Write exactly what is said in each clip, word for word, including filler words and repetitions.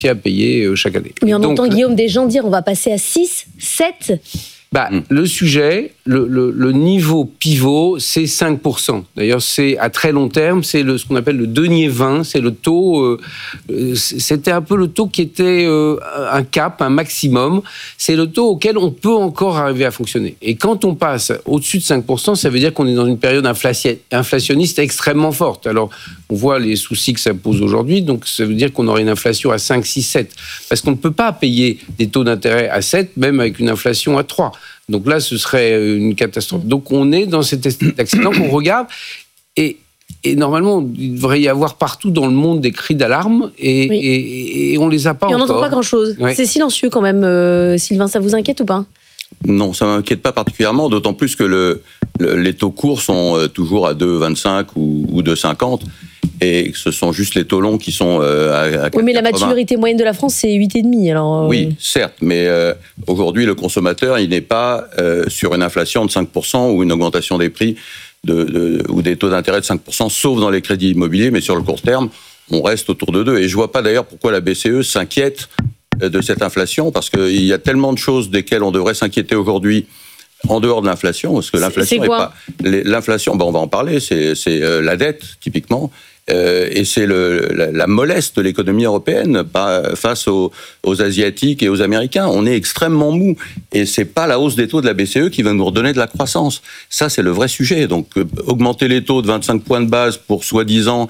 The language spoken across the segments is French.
à payer euh, chaque année. Mais on Donc, entend Guillaume Deschamps dire on va passer à six, sept. Bah, mmh. Le sujet, le, le, le niveau pivot, c'est cinq pour cent. D'ailleurs, c'est à très long terme, c'est le, ce qu'on appelle le denier vingt, c'est le taux, euh, c'était un peu le taux qui était euh, un cap, un maximum. C'est le taux auquel on peut encore arriver à fonctionner. Et quand on passe au-dessus de cinq pour cent, ça veut dire qu'on est dans une période inflationniste extrêmement forte. Alors, on voit les soucis que ça pose aujourd'hui, donc ça veut dire qu'on aurait une inflation à cinq, six, sept. Parce qu'on ne peut pas payer des taux d'intérêt à sept, même avec une inflation à trois. Donc là, ce serait une catastrophe. Donc on est dans cet accident qu'on regarde et, et normalement, il devrait y avoir partout dans le monde des cris d'alarme et, oui. et, et on ne les a pas et encore. on n'entend pas grand-chose. Ouais. C'est silencieux quand même, euh, Sylvain, ça vous inquiète ou pas ? Non, ça ne m'inquiète pas particulièrement, d'autant plus que le, le, les taux courts sont toujours à deux virgule vingt-cinq ou, ou deux virgule cinquante. Et ce sont juste les taux longs qui sont euh, à, à quatre. Oui, mais la maturité moyenne de la France, c'est huit virgule cinq. Alors, euh... Oui, certes, mais euh, aujourd'hui, le consommateur, il n'est pas euh, sur une inflation de cinq pour cent ou une augmentation des prix de, de, ou des taux d'intérêt de cinq pour cent, sauf dans les crédits immobiliers, mais sur le court terme, on reste autour de deux. Et je ne vois pas d'ailleurs pourquoi la B C E s'inquiète de cette inflation, parce qu'il y a tellement de choses desquelles on devrait s'inquiéter aujourd'hui en dehors de l'inflation, parce que l'inflation c'est quoi ? est pas... L'inflation, ben on va en parler, c'est, c'est euh, la dette, typiquement. Euh, et c'est le, la, la mollesse de l'économie européenne pas, face aux, aux Asiatiques et aux Américains. On est extrêmement mou. Et c'est pas la hausse des taux de la B C E qui va nous redonner de la croissance. Ça, c'est le vrai sujet. Donc, euh, augmenter les taux de vingt-cinq points de base pour, soi-disant,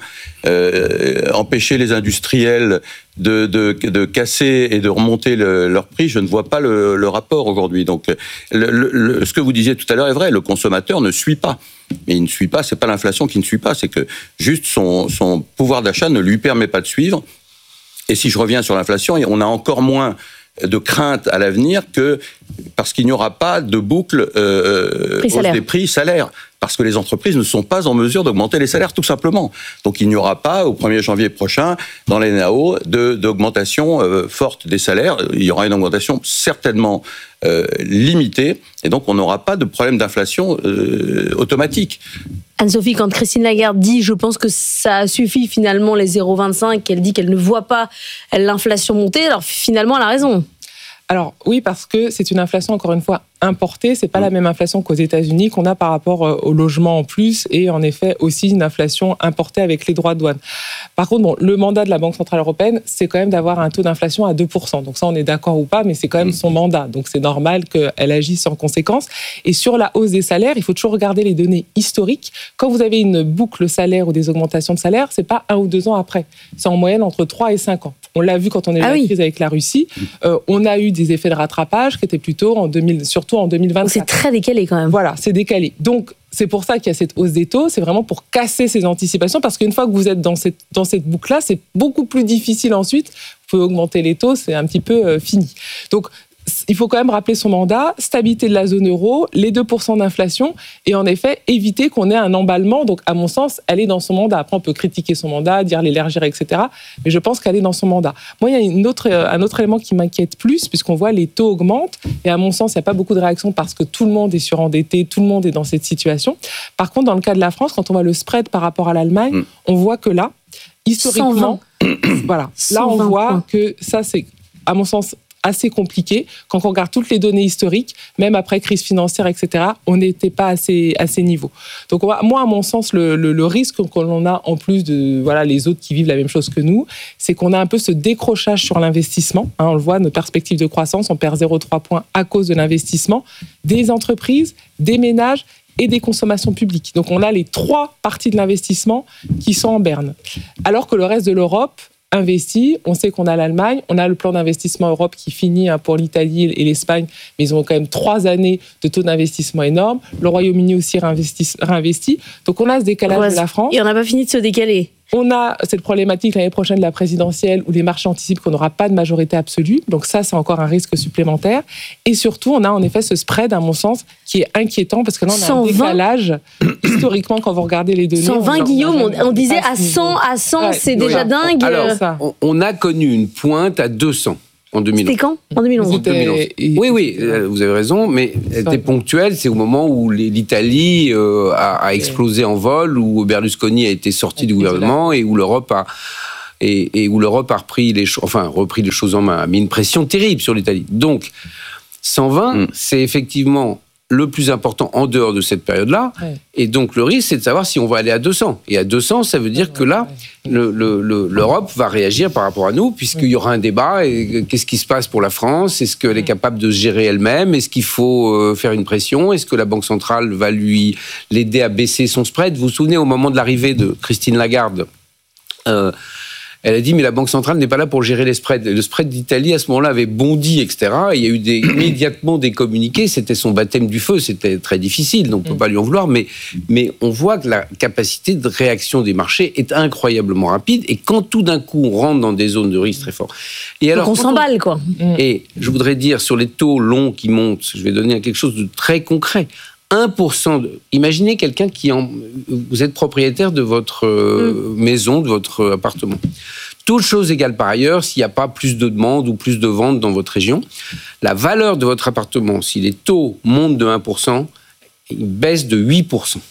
euh, empêcher les industriels de, de, de casser et de remonter le, leur prix, je ne vois pas le, le rapport aujourd'hui. Donc, le, le, ce que vous disiez tout à l'heure est vrai. Le consommateur ne suit pas. Mais il ne suit pas, c'est pas l'inflation qui ne suit pas, c'est que juste son, son pouvoir d'achat ne lui permet pas de suivre. Et si je reviens sur l'inflation, on a encore moins de crainte à l'avenir que parce qu'il n'y aura pas de boucle euh, hausse des prix salaires. Parce que les entreprises ne sont pas en mesure d'augmenter les salaires, tout simplement. Donc il n'y aura pas, au premier janvier prochain, dans les N A O, de, d'augmentation euh, forte des salaires. Il y aura une augmentation certainement euh, limitée, et donc on n'aura pas de problème d'inflation euh, automatique. Anne-Sophie, quand Christine Lagarde dit « je pense que ça suffit finalement les zéro virgule vingt-cinq », qu'elle dit qu'elle ne voit pas l'inflation monter, alors finalement elle a raison. Alors oui, parce que c'est une inflation, encore une fois, importée. C'est pas la même inflation qu'aux États-Unis qu'on a par rapport au logement en plus, et en effet aussi une inflation importée avec les droits de douane. Par contre, bon, le mandat de la Banque centrale européenne, c'est quand même d'avoir un taux d'inflation à deux pour cent. Donc ça, on est d'accord ou pas, mais c'est quand même son mandat. Donc c'est normal qu'elle agisse en conséquence. Et sur la hausse des salaires, il faut toujours regarder les données historiques. Quand vous avez une boucle salaire ou des augmentations de salaire, c'est pas un ou deux ans après. C'est en moyenne entre trois et cinq ans. On l'a vu quand on a eu ah la oui. crise avec la Russie. Euh, on a eu des effets de rattrapage qui étaient plutôt en deux mille, surtout en deux mille vingt-quatre. C'est très décalé quand même. Voilà, c'est décalé. Donc, c'est pour ça qu'il y a cette hausse des taux. C'est vraiment pour casser ces anticipations, parce qu'une fois que vous êtes dans cette, dans cette boucle-là, c'est beaucoup plus difficile ensuite. Vous pouvez augmenter les taux, c'est un petit peu euh, fini. Donc, il faut quand même rappeler son mandat, stabilité de la zone euro, les deux pour cent d'inflation, et en effet, éviter qu'on ait un emballement. Donc, à mon sens, elle est dans son mandat. Après, on peut critiquer son mandat, dire l'élargir, et cetera. Mais je pense qu'elle est dans son mandat. Moi, il y a une autre, un autre élément qui m'inquiète plus, puisqu'on voit les taux augmentent, et à mon sens, il n'y a pas beaucoup de réactions parce que tout le monde est surendetté, tout le monde est dans cette situation. Par contre, dans le cas de la France, quand on voit le spread par rapport à l'Allemagne, mmh. on voit que là, historiquement, voilà, là, on voit points. que ça, c'est, à mon sens, assez compliqué. Quand on regarde toutes les données historiques, même après crise financière, et cetera, on n'était pas à ces, à ces niveaux. Donc, moi, à mon sens, le, le, le risque qu'on a, en plus de voilà, les autres qui vivent la même chose que nous, c'est qu'on a un peu ce décrochage sur l'investissement. Hein, on le voit, nos perspectives de croissance, on perd zéro virgule trois points à cause de l'investissement des entreprises, des ménages et des consommations publiques. Donc, on a les trois parties de l'investissement qui sont en berne. Alors que le reste de l'Europe investi, on sait qu'on a l'Allemagne, on a le plan d'investissement Europe qui finit pour l'Italie et l'Espagne, mais ils ont quand même trois années de taux d'investissement énormes. Le Royaume-Uni aussi réinvestit. réinvestit. Donc on a ce décalage ouais, de la France. Et on n'a pas fini de se décaler. On a cette problématique l'année prochaine de la présidentielle où les marchés anticipent qu'on n'aura pas de majorité absolue. Donc ça, c'est encore un risque supplémentaire. Et surtout, on a en effet ce spread, à mon sens, qui est inquiétant parce que là, on a cent vingt un décalage. Historiquement, quand vous regardez les données... cent vingt, on Guillaume, on, on disait à cent, à cent, ouais, c'est déjà dingue. Alors, on, on a connu une pointe à deux cents. En deux mille onze. C'était quand ? En deux mille onze. deux mille onze. Oui, oui, vous avez raison, mais elle était ponctuelle. C'est au moment où l'Italie euh, a, a explosé en vol, où Berlusconi a été sorti du gouvernement et où l'Europe a... et, et où l'Europe a repris les, cho- enfin, repris les choses en main, a mis une pression terrible sur l'Italie. Donc, cent vingt, mmh. c'est effectivement le plus important en dehors de cette période-là. Ouais. Et donc, le risque, c'est de savoir si on va aller à deux cents. Et à deux cents, ça veut dire ouais, que là, ouais. le, le, le, l'Europe va réagir par rapport à nous, puisqu'il ouais. y aura un débat. Et qu'est-ce qui se passe pour la France ? Est-ce qu'elle est capable de se gérer elle-même ? Est-ce qu'il faut euh, faire une pression ? Est-ce que la Banque centrale va lui l'aider à baisser son spread ? Vous vous souvenez, au moment de l'arrivée de Christine Lagarde, euh, elle a dit, mais la Banque centrale n'est pas là pour gérer les spreads. Le spread d'Italie, à ce moment-là, avait bondi, et cetera. Et il y a eu des, immédiatement des communiqués. C'était son baptême du feu. C'était très difficile, donc on ne peut pas lui en vouloir. Mais, mais on voit que la capacité de réaction des marchés est incroyablement rapide. Et quand tout d'un coup, on rentre dans des zones de risque très fortes. Et alors, donc on s'emballe, quoi. Et je voudrais dire, sur les taux longs qui montent, je vais donner quelque chose de très concret. un pour cent de... Imaginez quelqu'un qui... En... Vous êtes propriétaire de votre euh, mmh. maison, de votre appartement. Toutes choses égales par ailleurs, s'il n'y a pas plus de demandes ou plus de ventes dans votre région, la valeur de votre appartement, si les taux montent de un pour cent, ils baissent de huit pour cent.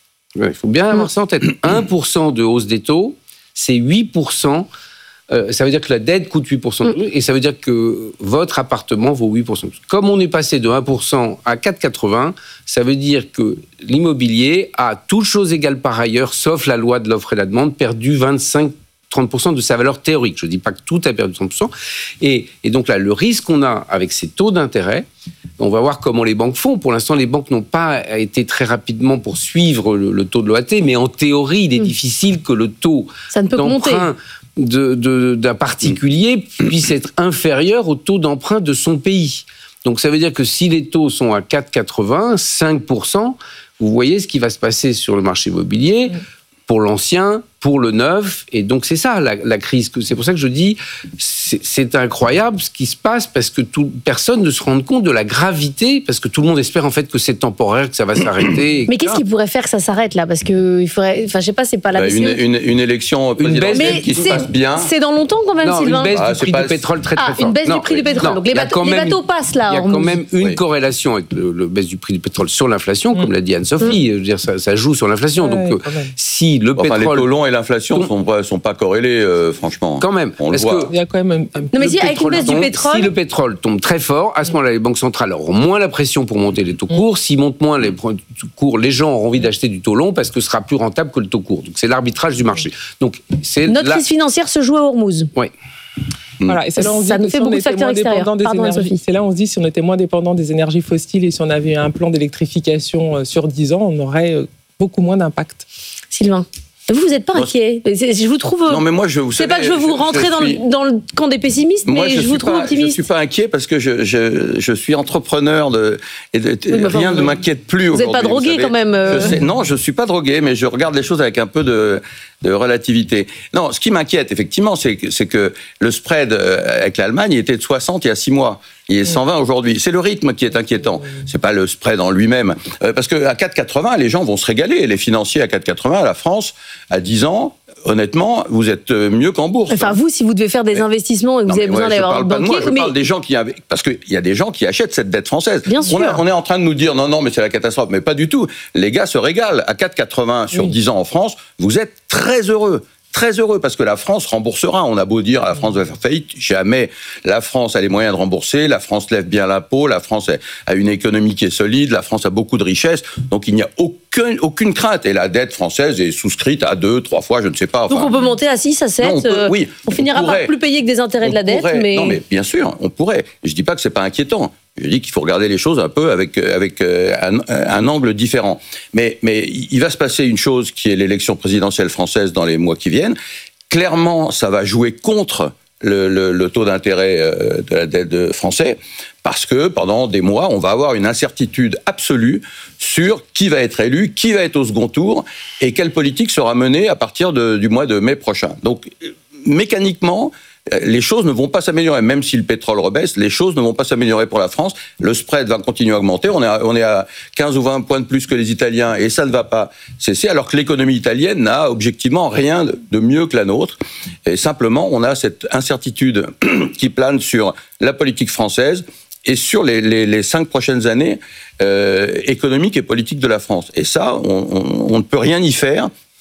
Il faut bien avoir ça en tête. un pour cent de hausse des taux, c'est huit pour cent. Euh, ça veut dire que la dette coûte huit pour cent de plus, et ça veut dire que votre appartement vaut huit pour cent de plus. Comme on est passé de un pour cent à quatre virgule quatre-vingts, ça veut dire que l'immobilier a, toutes choses égales par ailleurs, sauf la loi de l'offre et la demande, perdu vingt-cinq à trente pour cent de sa valeur théorique. Je ne dis pas que tout a perdu trente pour cent. Et, et donc là, le risque qu'on a avec ces taux d'intérêt, on va voir comment les banques font. Pour l'instant, les banques n'ont pas été très rapidement pour suivre le, le taux de l'O A T, mais en théorie, il est mmh. difficile que le taux ça ne peut d'emprunt de, de, d'un particulier puisse être inférieur au taux d'emprunt de son pays. Donc ça veut dire que si les taux sont à quatre virgule quatre-vingts, cinq pour cent, vous voyez ce qui va se passer sur le marché immobilier pour l'ancien, pour le neuf, et donc c'est ça la, la crise. C'est pour ça que je dis, c'est, c'est incroyable ce qui se passe, parce que tout, personne ne se rend compte de la gravité, parce que tout le monde espère en fait que c'est temporaire, que ça va s'arrêter. Mais qu'est-ce qui pourrait faire que ça s'arrête là ? Parce que il faudrait, enfin je sais pas, c'est pas la bah, une, une, une élection présidentielle qui se passe bien. C'est dans longtemps quand même, non, Sylvain. Une baisse ah, du prix pas... du pétrole très très ah, fort. Une baisse non, du prix du pétrole. Non, donc les bateaux, les bateaux passent là. Il y a quand même une oui. corrélation avec le, le baisse du prix du pétrole sur l'inflation, mmh. comme l'a dit Anne-Sophie. Mmh. Je veux dire, ça, ça joue sur l'inflation. Ouais, donc si le enfin, pétrole, les taux longs et l'inflation sont pas, sont pas corrélés, euh, franchement. Quand même. On parce le voit. Que il y a quand même un... Non, mais si, avec une baisse tombe, du pétrole... Si le pétrole tombe très fort, à ce moment-là, les banques centrales auront moins la pression pour monter les taux courts. S'ils montent moins les taux courts, les gens auront envie d'acheter du taux long parce que ce sera plus rentable que le taux court. Donc, c'est l'arbitrage du marché. Donc, c'est Notre la... crise financière se joue à Hormuz. Oui. Voilà, et c'est là on se ça dit nous que fait si on beaucoup de était facteurs moins extérieurs. dépendant des Pardon, énergies, c'est là on se dit si on était moins dépendant des énergies fossiles et si on avait un plan d'électrification sur dix ans, on aurait beaucoup moins d'impact. Sylvain. Vous, vous n'êtes pas inquiet. Je vous trouve. Non, mais moi, je vous C'est savez, pas que je veux vous je, rentrer je dans, suis... le, dans le camp des pessimistes, moi, mais je, je vous trouve pas, optimiste. Je ne suis pas inquiet parce que je, je, je suis entrepreneur de, et de, oui, enfin, rien ne m'inquiète plus vous aujourd'hui. Vous n'êtes pas drogué quand même. Euh... Je sais, non, je ne suis pas drogué, mais je regarde les choses avec un peu de, de relativité. Non, ce qui m'inquiète, effectivement, c'est que, c'est que le spread avec l'Allemagne il était de soixante il y a six mois. Il est cent vingt aujourd'hui. C'est le rythme qui est inquiétant. C'est pas le spread en lui-même. Euh, parce qu'à quatre virgule quatre-vingts, les gens vont se régaler. Les financiers à quatre virgule quatre-vingts, la France, à dix ans, honnêtement, vous êtes mieux qu'en bourse. Enfin, vous, si vous devez faire des mais, investissements et que vous avez besoin ouais, d'avoir un banquier... Je parle pas de moi, je mais... parle des gens qui... Parce qu'il y a des gens qui achètent cette dette française. Bien sûr. On, a, on est en train de nous dire, non, non, mais c'est la catastrophe. Mais pas du tout. Les gars se régalent. À quatre virgule quatre-vingts sur oui. dix ans en France, vous êtes très heureux. Très heureux parce que la France remboursera. On a beau dire la France va faire faillite, jamais. La France a les moyens de rembourser, la France lève bien l'impôt, la France a une économie qui est solide, la France a beaucoup de richesses, donc il n'y a aucun, aucune crainte. Et la dette française est souscrite à deux, trois fois, je ne sais pas. Enfin, donc on peut monter à six, à sept, non, on, peut, euh, oui, on finira on par plus payer que des intérêts de la dette. Pourrait, mais... Non mais bien sûr, on pourrait. Je ne dis pas que ce n'est pas inquiétant. Je dis qu'il faut regarder les choses un peu avec, avec un, un angle différent. Mais, mais il va se passer une chose qui est l'élection présidentielle française dans les mois qui viennent. Clairement, ça va jouer contre le, le, le taux d'intérêt de la dette français parce que pendant des mois, on va avoir une incertitude absolue sur qui va être élu, qui va être au second tour et quelle politique sera menée à partir de, du mois de mai prochain. Donc, mécaniquement, les choses ne vont pas s'améliorer. Même si le pétrole rebaisse, les choses ne vont pas s'améliorer pour la France. Le spread va continuer à augmenter. On est à, on est à quinze ou vingt points de plus que les Italiens et ça ne va pas cesser, alors que l'économie italienne n'a objectivement rien de mieux que la nôtre. Et simplement, on a cette incertitude qui plane sur la politique française et sur les, les, les cinq prochaines années euh, économiques et politiques de la France. Et ça, on, on, on ne peut rien y faire.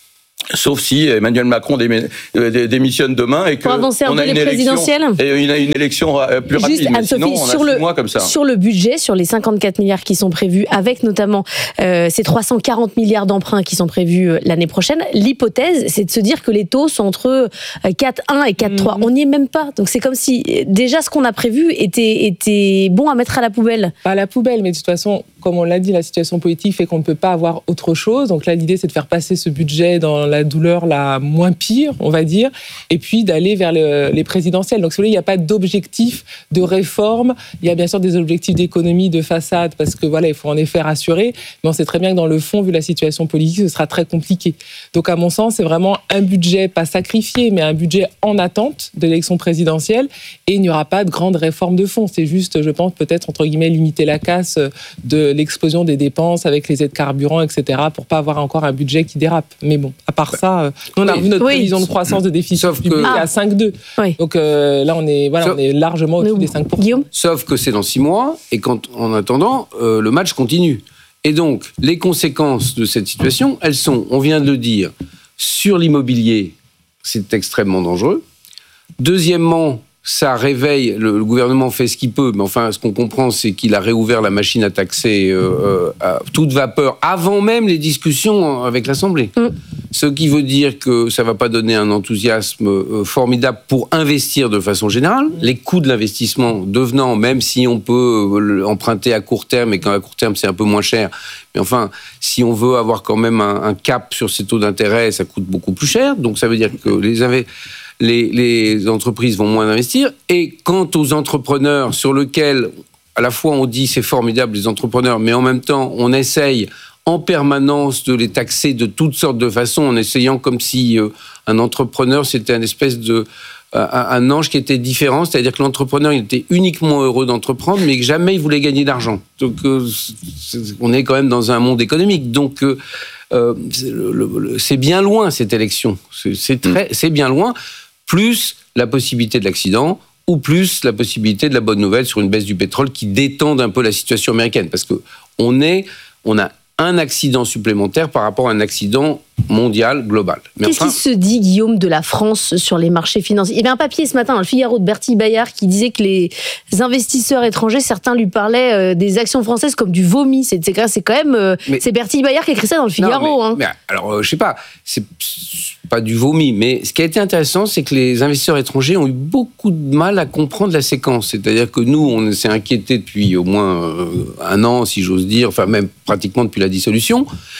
Sauf si Emmanuel Macron démi- démissionne demain et qu'on a une élection, et une, une élection plus rapide. Juste, mais sinon, on a sur six le, mois comme ça. Sur le budget, sur les cinquante-quatre milliards qui sont prévus, avec notamment euh, ces trois cent quarante milliards d'emprunts qui sont prévus euh, l'année prochaine, l'hypothèse, c'est de se dire que les taux sont entre quatre virgule un et quatre virgule trois. Mmh. On n'y est même pas. Donc c'est comme si déjà ce qu'on a prévu était, était bon à mettre à la poubelle. Pas à la poubelle, mais de toute façon, comme on l'a dit, la situation politique fait qu'on ne peut pas avoir autre chose. Donc là, l'idée, c'est de faire passer ce budget dans la douleur la moins pire, on va dire, et puis d'aller vers le, les présidentielles. Donc, si vous voulez, il n'y a pas d'objectif de réforme. Il y a bien sûr des objectifs d'économie, de façade, parce que voilà, il faut en effet rassurer. Mais on sait très bien que dans le fond, vu la situation politique, ce sera très compliqué. Donc, à mon sens, c'est vraiment un budget, pas sacrifié, mais un budget en attente de l'élection présidentielle. Et il n'y aura pas de grande réforme de fond. C'est juste, je pense, peut-être, entre guillemets, limiter la casse de l'explosion des dépenses avec les aides carburant, et cetera, pour pas avoir encore un budget qui dérape. Mais bon, à part ça, nous, on a oui, vu notre oui. prévision de croissance de déficit Sauf public que... à cinq virgule deux. Oui. Donc euh, là, on est, voilà, Sauf... on est largement au-dessus des cinq pour cent. Guillaume ? Sauf que c'est dans six mois, et quand, en attendant, euh, le match continue. Et donc, les conséquences de cette situation, elles sont, on vient de le dire, sur l'immobilier, c'est extrêmement dangereux. Deuxièmement, ça réveille, le, le gouvernement fait ce qu'il peut, mais enfin, ce qu'on comprend, c'est qu'il a réouvert la machine à taxer euh, à toute vapeur, avant même les discussions avec l'Assemblée. Mm. Ce qui veut dire que ça ne va pas donner un enthousiasme euh, formidable pour investir de façon générale. Les coûts de l'investissement devenant, même si on peut euh, emprunter à court terme, et quand à court terme, c'est un peu moins cher, mais enfin, si on veut avoir quand même un, un cap sur ces taux d'intérêt, ça coûte beaucoup plus cher. Donc, ça veut dire que les investisseurs... Les, les entreprises vont moins investir. Et quant aux entrepreneurs sur lesquels, à la fois, on dit c'est formidable, les entrepreneurs, mais en même temps, on essaye en permanence de les taxer de toutes sortes de façons, en essayant comme si euh, un entrepreneur, c'était une espèce de... Euh, un ange qui était différent, c'est-à-dire que l'entrepreneur, il était uniquement heureux d'entreprendre, mais que jamais il voulait gagner d'argent. Donc, euh, on est quand même dans un monde économique. Donc, euh, euh, c'est, le, le, c'est bien loin, cette élection. C'est, c'est, très, c'est bien loin. Plus la possibilité de l'accident, ou plus la possibilité de la bonne nouvelle sur une baisse du pétrole qui détende un peu la situation américaine. Parce qu'on est, on a un accident supplémentaire par rapport à un accident mondial, global. Mais Qu'est-ce enfin... qui se dit, Guillaume, de la France sur les marchés financiers ? Il y avait un papier ce matin dans le Figaro de Bertille Bayard qui disait que les investisseurs étrangers, certains lui parlaient des actions françaises comme du vomi. C'est, c'est, c'est quand même... Euh, mais... C'est Bertille Bayard qui a écrit ça dans le Figaro. Non, mais, hein. mais alors, euh, je sais pas, c'est pas du vomi, mais ce qui a été intéressant, c'est que les investisseurs étrangers ont eu beaucoup de mal à comprendre la séquence. C'est-à-dire que nous, on s'est inquiétés depuis au moins euh, un an, si j'ose dire, enfin même pratiquement depuis la dissolution.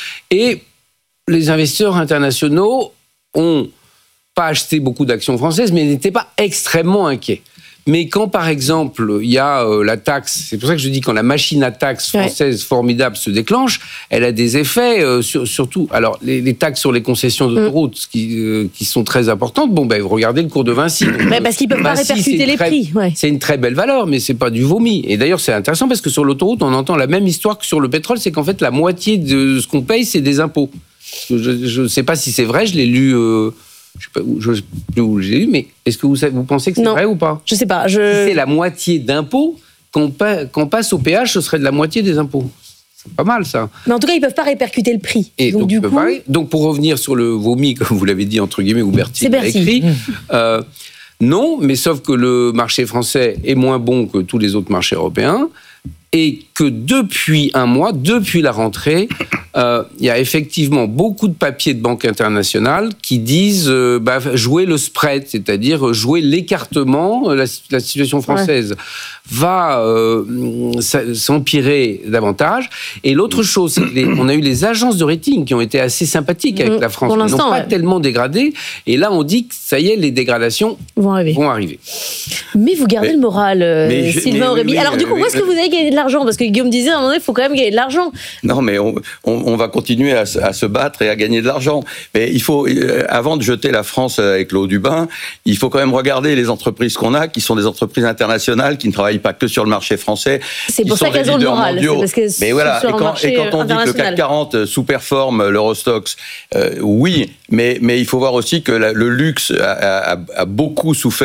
Et les investisseurs internationaux ont pas acheté beaucoup d'actions françaises, mais n'étaient pas extrêmement inquiets. Mais quand, par exemple, il y a euh, la taxe, c'est pour ça que je dis quand la machine à taxe française ouais. formidable se déclenche, elle a des effets, euh, sur, surtout, alors les, les taxes sur les concessions d'autoroutes, mmh. qui, euh, qui sont très importantes, bon ben regardez le cours de Vinci. Donc, bah, parce qu'ils peuvent Vinci, pas répercuter les très, prix. Ouais. C'est une très belle valeur, mais c'est pas du vomi. Et d'ailleurs, c'est intéressant parce que sur l'autoroute, on entend la même histoire que sur le pétrole, c'est qu'en fait, la moitié de ce qu'on paye, c'est des impôts. Je ne sais pas si c'est vrai, je l'ai lu... Euh, je ne sais pas où, où j'ai lu, mais est-ce que vous, vous pensez que c'est non, vrai ou pas ? Je ne sais pas. Je... Si c'est la moitié d'impôts, qu'on, pa- qu'on passe au péage, ce serait de la moitié des impôts. C'est pas mal, ça. Mais en tout cas, ils ne peuvent pas répercuter le prix. Et donc, donc, du coup... pas, donc, pour revenir sur le vomi, comme vous l'avez dit, entre guillemets, ou Bertille a écrit, mmh. euh, non, mais sauf que le marché français est moins bon que tous les autres marchés européens, et que depuis un mois, depuis la rentrée, euh, il y a effectivement beaucoup de papiers de banques internationales qui disent euh, bah, jouer le spread, c'est-à-dire jouer l'écartement. La, la situation française ouais. va euh, s'empirer davantage. Et l'autre chose, c'est qu'on a eu les agences de rating qui ont été assez sympathiques avec mmh, la France. Ils n'ont pas ouais. tellement dégradé. Et là, on dit que ça y est, les dégradations vont arriver. Vont arriver. Mais vous gardez mais, le moral, euh, Sylvain Aurébi. Oui, oui, Alors du coup, oui, où est-ce oui. que vous avez gagné de l'argent ? Parce que Guillaume disait, à un moment donné, il faut quand même gagner de l'argent. Non, mais on, on, on va continuer à, à se battre et à gagner de l'argent. Mais il faut, avant de jeter la France avec l'eau du bain, il faut quand même regarder les entreprises qu'on a, qui sont des entreprises internationales, qui ne travaillent pas que sur le marché français. C'est pour ça qu'elles ont le moral. C'est parce que mais voilà, et quand, et quand on dit que le CAC quarante sous-performe l'Eurostoxx, euh, oui, mais, mais il faut voir aussi que la, le luxe a, a, a beaucoup souffert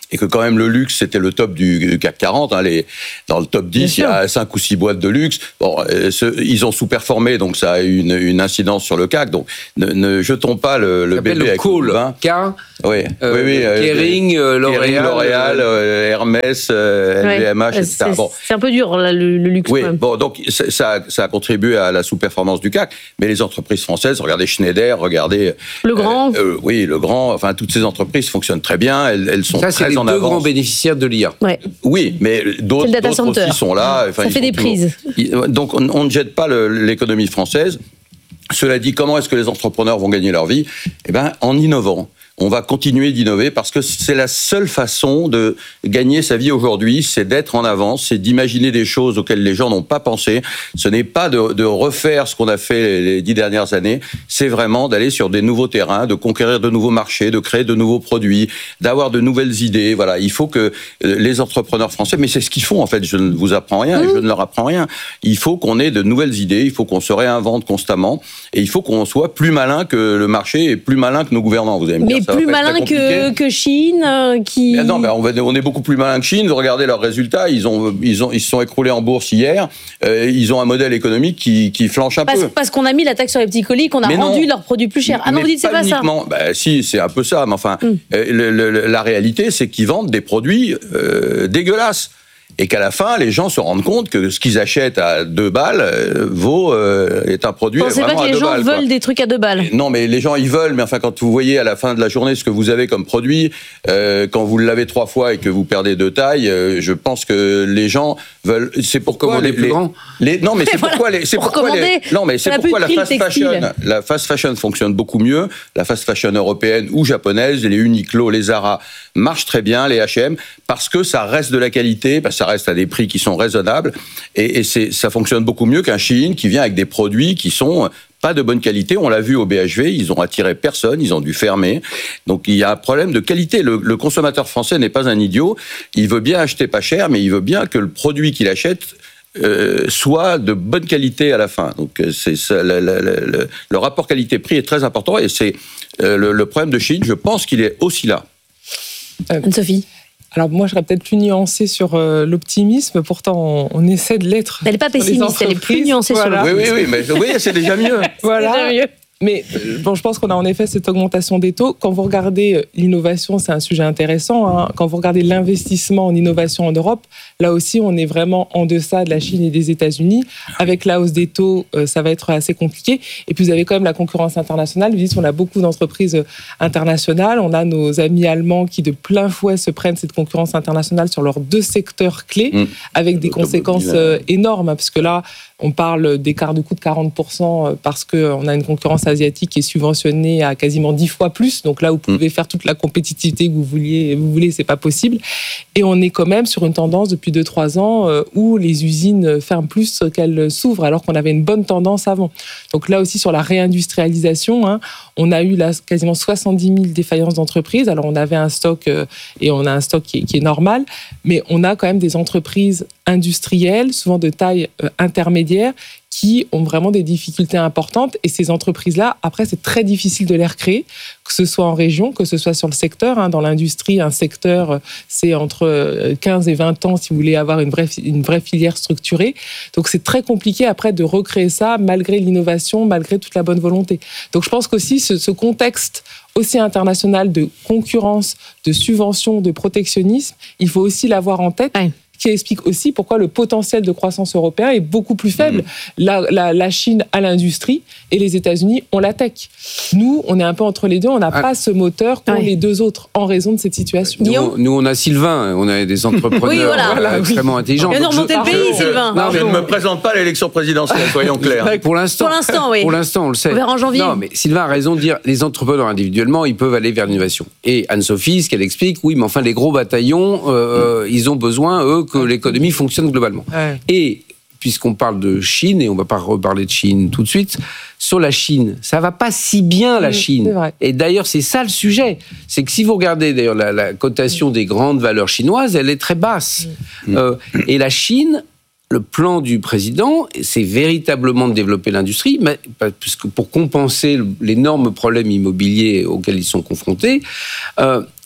et que quand même le luxe, c'était le top du C A C quarante. Hein, les, dans le top dix, il y a cinq ou six boîtes de luxe. Bon, euh, ce, ils ont sous-performé, donc ça a eu une, une incidence sur le C A C. Donc ne, ne jetons pas le, le bébé le avec Cole, le bain. K, oui, euh, oui, oui, euh, Kering, euh, L'Oréal, Kering, L'Oréal euh, Hermès, euh, Ouais. L V M H, et cetera. C'est, Bon. c'est un peu dur, là, le, le luxe. Oui, quand même. bon, donc ça, ça a contribué à la sous-performance du C A C, mais les entreprises françaises, regardez Schneider, regardez... Le Grand. Euh, euh, oui, le Grand, enfin, toutes ces entreprises fonctionnent très bien, elles, elles sont Ça, c'est très les en deux avance. grands bénéficiaires de l'I A. Ouais. Oui, mais d'autres, C'est le data d'autres center. aussi sont là. Enfin, Ça ils fait sont des toujours- prises. Ils- Donc, on, on ne jette pas le- l'économie française. Cela dit, comment est-ce que les entrepreneurs vont gagner leur vie ? Eh ben, en innovant. On va continuer d'innover parce que c'est la seule façon de gagner sa vie aujourd'hui, c'est d'être en avance, c'est d'imaginer des choses auxquelles les gens n'ont pas pensé. Ce n'est pas de, de refaire ce qu'on a fait les dix dernières années, c'est vraiment d'aller sur des nouveaux terrains, de conquérir de nouveaux marchés, de créer de nouveaux produits, d'avoir de nouvelles idées. Voilà, il faut que les entrepreneurs français, mais c'est ce qu'ils font en fait, je ne vous apprends rien, et je ne leur apprends rien. Il faut qu'on ait de nouvelles idées, il faut qu'on se réinvente constamment et il faut qu'on soit plus malin que le marché et plus malin que nos gouvernants, vous allez me dire. Mais Ça va plus pas être très malin que, compliqué. que Chine, euh, qui... Mais non, ben on, va, on est beaucoup plus malin que Chine. Regardez leurs résultats. Ils ont, ils ont, ils se sont écroulés en bourse hier. Euh, ils ont un modèle économique qui, qui flanche un Parce, peu. parce qu'on a mis la taxe sur les petits colis, qu'on a Mais rendu non. leurs produits plus chers. Ah non, Mais vous dites c'est pas ça. uniquement. Ben, si, c'est un peu ça. Mais enfin, Mm. euh, le, le, la réalité, c'est qu'ils vendent des produits euh, dégueulasses. Et qu'à la fin, les gens se rendent compte que ce qu'ils achètent à deux balles euh, vaut euh, est un produit Vous pensez vraiment pas que à les deux gens balles. veulent quoi. des trucs à deux balles? Non, mais les gens, ils veulent, mais enfin, quand vous voyez à la fin de la journée ce que vous avez comme produit, euh, quand vous le lavez trois fois et que vous perdez deux tailles, euh, je pense que les gens veulent... C'est pourquoi Commander les, plus les- grand. les- non, mais c'est Voilà, pourquoi les... C'est pour pourquoi les- commander, non, mais ça c'est n'a plus pourquoi de la prix, le fast fashion, textile. la fast fashion fonctionne beaucoup mieux. La fast fashion européenne ou japonaise, les Uniqlo, les Zara marchent très bien, les H et M, parce que ça reste de la qualité, parce que ça reste à des prix qui sont raisonnables, et, et c'est, ça fonctionne beaucoup mieux qu'un Shein qui vient avec des produits qui sont pas de bonne qualité. On l'a vu au B H V, ils ont attiré personne, ils ont dû fermer. Donc il y a un problème de qualité. Le, le consommateur français n'est pas un idiot. Il veut bien acheter pas cher, mais il veut bien que le produit qu'il achète euh, soit de bonne qualité à la fin. Donc c'est ça, le, le, le, le rapport qualité-prix est très important, et c'est euh, le, le problème de Shein. Je pense qu'il est aussi là. Anne-Sophie. Alors moi, je serais peut-être plus nuancée sur euh, l'optimisme. Pourtant, on, on essaie de l'être. Elle n'est pas sur les pessimiste, elle est plus entreprises. nuancée Voilà. sur Oui, oui, oui, mais oui, c'est déjà mieux. Voilà. C'est déjà mieux. Mais euh, bon, je pense qu'on a en effet cette augmentation des taux. Quand vous regardez euh, l'innovation, c'est un sujet intéressant. Hein. Quand vous regardez l'investissement en innovation en Europe, là aussi, on est vraiment en deçà de la Chine et des États-Unis. Avec la hausse des taux, euh, ça va être assez compliqué. Et puis, vous avez quand même la concurrence internationale. Vous dites, on a beaucoup d'entreprises internationales. On a nos amis allemands qui, de plein fouet, se prennent cette concurrence internationale sur leurs deux secteurs clés, Mmh. avec des L'automobile, conséquences euh, énormes. Parce que là, on parle d'écart de coût de quarante pour cent parce qu'on a une concurrence asiatique qui est subventionnée à quasiment dix fois plus. Donc là, vous pouvez faire toute la compétitivité que vous vouliez, vous voulez, c'est pas possible. Et on est quand même sur une tendance depuis deux trois ans où les usines ferment plus qu'elles s'ouvrent, alors qu'on avait une bonne tendance avant. Donc là aussi, sur la réindustrialisation, hein, on a eu là quasiment soixante-dix mille défaillances d'entreprises. Alors on avait un stock euh, et on a un stock qui est, qui est normal, mais on a quand même des entreprises industrielles, souvent de taille euh, intermédiaire, qui ont vraiment des difficultés importantes. Et ces entreprises-là, après, c'est très difficile de les recréer, que ce soit en région, que ce soit sur le secteur. Hein. Dans l'industrie, un secteur, c'est entre quinze et vingt ans si vous voulez avoir une vraie, une vraie filière structurée. Donc, c'est très compliqué après de recréer ça, malgré l'innovation, malgré toute la bonne volonté. Donc, je pense qu'aussi, ce, ce contexte aussi international de concurrence, de subvention, de protectionnisme, il faut aussi l'avoir en tête. Ouais. Qui explique aussi pourquoi le potentiel de croissance européen est beaucoup plus faible. Mmh. La, la, la Chine a l'industrie et les États-Unis ont la tech. Nous, on est un peu entre les deux, on n'a ah. pas ce moteur qu'ont ouais. les deux autres en raison de cette situation. Nous, on, nous on a Sylvain, on a des entrepreneurs oui, voilà. voilà, extrêmement oui. intelligents. Il vient de remonter le pays, je, Sylvain. Non, je ne me présente pas à l'élection présidentielle, soyons clairs. Pour l'instant, pour l'instant, oui. Pour l'instant, on le sait. On verra en janvier. Non, mais Sylvain a raison de dire, les entrepreneurs individuellement, ils peuvent aller vers l'innovation. Et Anne-Sophie, ce qu'elle explique, oui, mais enfin, les gros bataillons, euh, mmh. ils ont besoin, eux, que l'économie fonctionne fonctionne globalement. Ouais. Et puisqu'on parle de Chine, et on ne va pas reparler de Chine tout de suite, sur la Chine, ça ne va pas si bien la Chine. Mmh, et d'ailleurs, c'est ça le sujet. C'est que si vous regardez d'ailleurs la, la cotation mmh. des grandes valeurs chinoises, elle est très basse. Mmh. Euh, et la Chine, le plan du président, c'est véritablement de développer l'industrie, mais, parce que pour compenser l'énorme problème immobilier auquel ils sont confrontés, euh,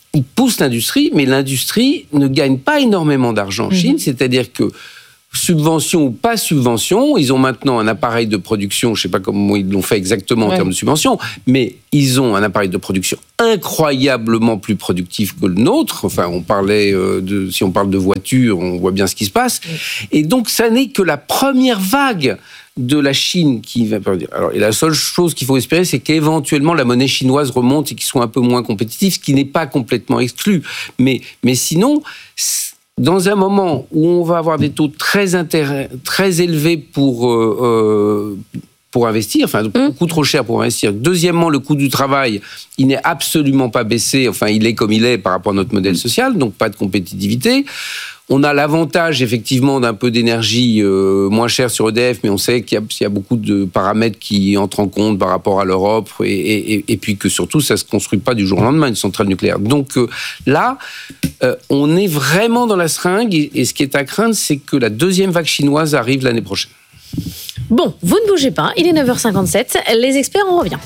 ils poussent l'industrie, mais l'industrie ne gagne pas énormément d'argent en Chine, mmh. c'est-à-dire que subvention ou pas subvention, ils ont maintenant un appareil de production, je ne sais pas comment ils l'ont fait exactement en ouais. termes de subvention, mais ils ont un appareil de production incroyablement plus productif que le nôtre. Enfin, on parlait de, si on parle de voitures, on voit bien ce qui se passe. Et donc, ça n'est que la première vague de la Chine qui va perdurer. Alors, et la seule chose qu'il faut espérer, c'est qu'éventuellement la monnaie chinoise remonte et qu'ils soient un peu moins compétitifs, ce qui n'est pas complètement exclu. Mais, mais sinon, dans un moment où on va avoir des taux très, intérêt, très élevés pour, euh, pour investir, enfin beaucoup trop cher pour investir. Deuxièmement, le coût du travail, il n'est absolument pas baissé, enfin il est comme il est par rapport à notre modèle social, donc pas de compétitivité. On a l'avantage, effectivement, d'un peu d'énergie euh, moins chère sur E D F, mais on sait qu'il y a, il y a beaucoup de paramètres qui entrent en compte par rapport à l'Europe, et, et, et puis que surtout, ça ne se construit pas du jour au lendemain, une centrale nucléaire. Donc euh, là, euh, on est vraiment dans la seringue, et, et ce qui est à craindre, c'est que la deuxième vague chinoise arrive l'année prochaine. Bon, vous ne bougez pas, il est neuf heures cinquante-sept, les experts, on revient.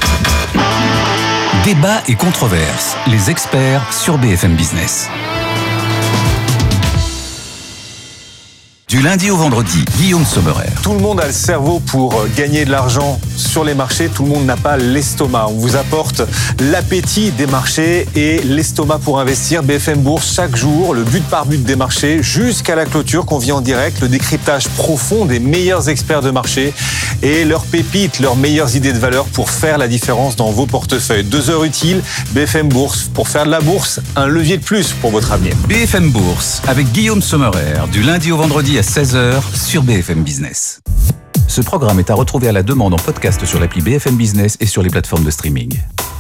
Débat et controverse, les experts sur B F M Business. Du lundi au vendredi, Guillaume Sommerer. Tout le monde a le cerveau pour gagner de l'argent sur les marchés. Tout le monde n'a pas l'estomac. On vous apporte l'appétit des marchés et l'estomac pour investir. B F M Bourse, chaque jour, le but par but des marchés jusqu'à la clôture qu'on vit en direct. Le décryptage profond des meilleurs experts de marché et leurs pépites, leurs meilleures idées de valeur pour faire la différence dans vos portefeuilles. Deux heures utiles, B F M Bourse. Pour faire de la bourse, un levier de plus pour votre avenir. B F M Bourse avec Guillaume Sommerer, du lundi au vendredi à seize heures sur B F M Business. Ce programme est à retrouver à la demande en podcast sur l'appli B F M Business et sur les plateformes de streaming.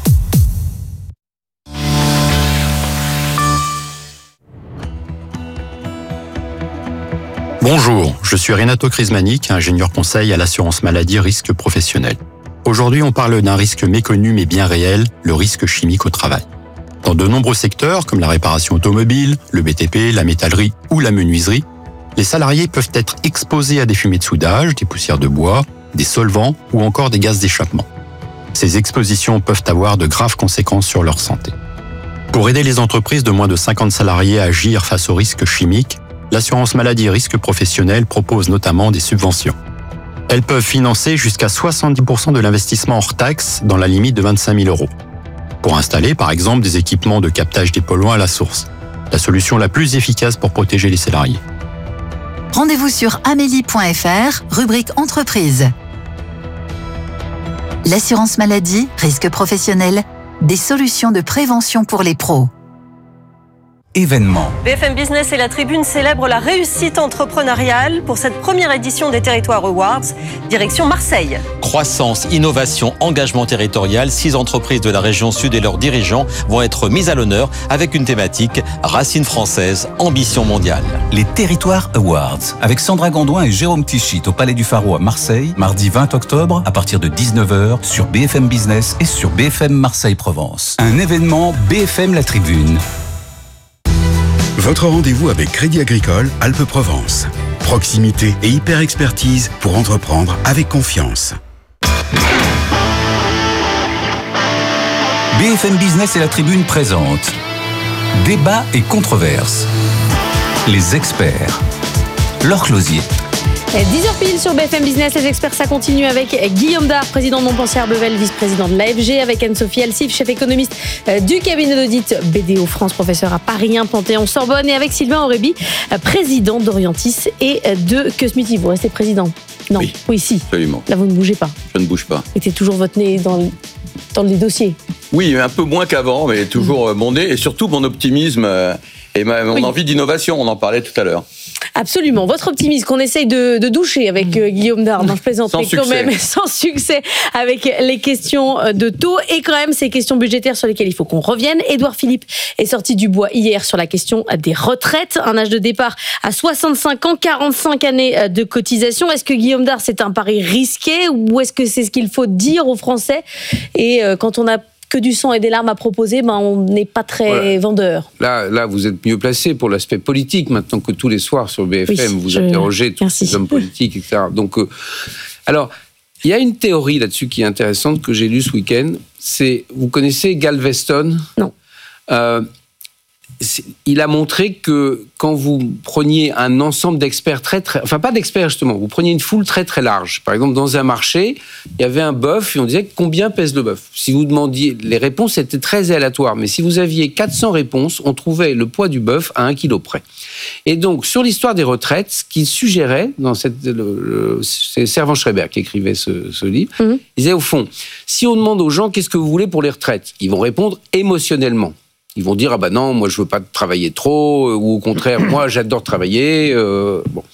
Bonjour, je suis Renato Crismanic, ingénieur conseil à l'assurance maladie risque professionnel. Aujourd'hui, on parle d'un risque méconnu mais bien réel, le risque chimique au travail. Dans de nombreux secteurs, comme la réparation automobile, le B T P, la métallerie ou la menuiserie, les salariés peuvent être exposés à des fumées de soudage, des poussières de bois, des solvants ou encore des gaz d'échappement. Ces expositions peuvent avoir de graves conséquences sur leur santé. Pour aider les entreprises de moins de cinquante salariés à agir face aux risques chimiques, l'assurance maladie risque professionnel propose notamment des subventions. Elles peuvent financer jusqu'à soixante-dix pour cent de l'investissement hors taxe dans la limite de vingt-cinq mille euros. Pour installer, par exemple, des équipements de captage des polluants à la source. La solution la plus efficace pour protéger les salariés. Rendez-vous sur amélie point f r, rubrique entreprise. L'assurance maladie, risque professionnel, des solutions de prévention pour les pros. Événement. B F M Business et la Tribune célèbrent la réussite entrepreneuriale pour cette première édition des Territoires Awards, direction Marseille. Croissance, innovation, engagement territorial, six entreprises de la région sud et leurs dirigeants vont être mises à l'honneur avec une thématique racines françaises, ambition mondiale. Les Territoires Awards, avec Sandra Gondouin et Jérôme Tichit au Palais du Pharaon à Marseille, mardi vingt octobre à partir de dix-neuf heures sur B F M Business et sur B F M Marseille-Provence. Un événement B F M La Tribune. Votre rendez-vous avec Crédit Agricole Alpes-Provence. Proximité et hyper-expertise pour entreprendre avec confiance. B F M Business et la Tribune présentent Débat et controverse. Les experts. Laure Closier. dix heures pile sur B F M Business, les experts, ça continue avec Guillaume Dard, président de Montpensier Bevel, vice-président de l'A F G, avec Anne-Sophie Alsif, chef économiste du cabinet d'audit B D O France, professeur à Paris un, Panthéon-Sorbonne, et avec Sylvain Aurébi, président d'Orientis et de Cosmiti. Vous restez président? Non. Oui, oui, si. Absolument. Là, vous ne bougez pas. Je ne bouge pas. Mettez toujours votre nez dans, le, dans les dossiers. Oui, un peu moins qu'avant, mais toujours mmh. mon nez et surtout mon optimisme et ma, mon oui. envie d'innovation. On en parlait tout à l'heure. Absolument. Votre optimisme qu'on essaye de, de doucher avec euh, Guillaume Dard. Non, je plaisante, mais quand même sans succès avec les questions de taux et quand même ces questions budgétaires sur lesquelles il faut qu'on revienne. Édouard Philippe est sorti du bois hier sur la question des retraites. Un âge de départ à soixante-cinq ans, quarante-cinq années de cotisation. Est-ce que Guillaume Dard, c'est un pari risqué ou est-ce que c'est ce qu'il faut dire aux Français? Et euh, quand on a que du sang et des larmes à proposer, ben on n'est pas très voilà. vendeur. Là, là, vous êtes mieux placé pour l'aspect politique, maintenant que tous les soirs sur B F M, oui, vous je... interrogez tous Merci. les hommes politiques, et cetera. Donc, euh, alors, il y a une théorie là-dessus qui est intéressante, que j'ai lue ce week-end. C'est, vous connaissez Galveston ? Non. Euh, il a montré que quand vous preniez un ensemble d'experts très, très... Enfin, pas d'experts, justement. Vous preniez une foule très, très large. Par exemple, dans un marché, il y avait un bœuf et on disait combien pèse le bœuf. Si vous demandiez... Les réponses étaient très aléatoires. Mais si vous aviez quatre cents réponses, on trouvait le poids du bœuf à un kilo près. Et donc, sur l'histoire des retraites, ce qu'il suggérait, dans cette, le, le, c'est Servan-Schreiber qui écrivait ce, ce livre, mmh. il disait au fond, si on demande aux gens qu'est-ce que vous voulez pour les retraites, ils vont répondre émotionnellement. Ils vont dire, ah ben non, moi je veux pas travailler trop, ou au contraire, moi j'adore travailler. Euh, bon.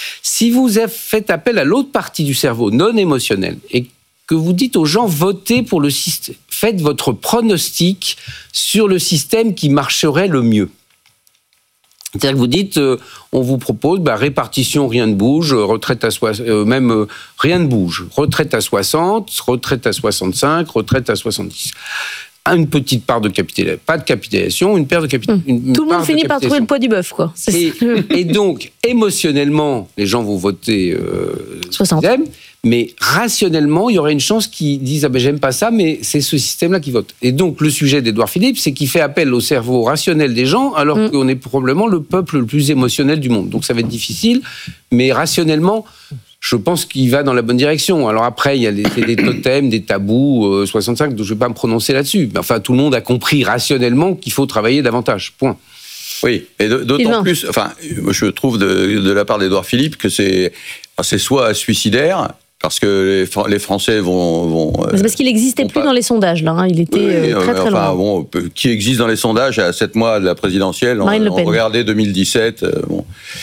Si vous faites appel à l'autre partie du cerveau, non émotionnelle, et que vous dites aux gens, votez pour le système, faites votre pronostic sur le système qui marcherait le mieux. C'est-à-dire que vous dites, euh, on vous propose bah, répartition, rien ne bouge, retraite à soixante, euh, même euh, rien ne bouge, retraite à soixante, retraite à soixante-cinq, retraite à soixante-dix. Une petite part de capitalisation, pas de capitalisation, une paire de capitalisation. Mmh. Tout le monde finit par trouver le poids du bœuf, quoi. Et, et donc, émotionnellement, les gens vont voter euh, soixante. Système, mais rationnellement, il y aurait une chance qu'ils disent ah ben j'aime pas ça, mais c'est ce système-là qui vote. Et donc, le sujet d'Édouard Philippe, c'est qu'il fait appel au cerveau rationnel des gens, alors mmh. qu'on est probablement le peuple le plus émotionnel du monde. Donc, ça va être difficile, mais rationnellement. Je pense qu'il va dans la bonne direction. Alors après, il y a des, des totems, des tabous, euh, soixante-cinq, donc je ne vais pas me prononcer là-dessus. Mais enfin, tout le monde a compris rationnellement qu'il faut travailler davantage. Point. Oui, et d'autant plus, enfin, je trouve de, de la part d'Édouard Philippe que c'est, c'est soit suicidaire, parce que les, les Français vont... vont c'est parce qu'il n'existait plus pas... dans les sondages, là. Hein. Il était oui, euh, très, très enfin, loin. Bon, qui existe dans les sondages à sept mois de la présidentielle? Marine Le Pen. On regardait deux mille dix-sept, euh, bon,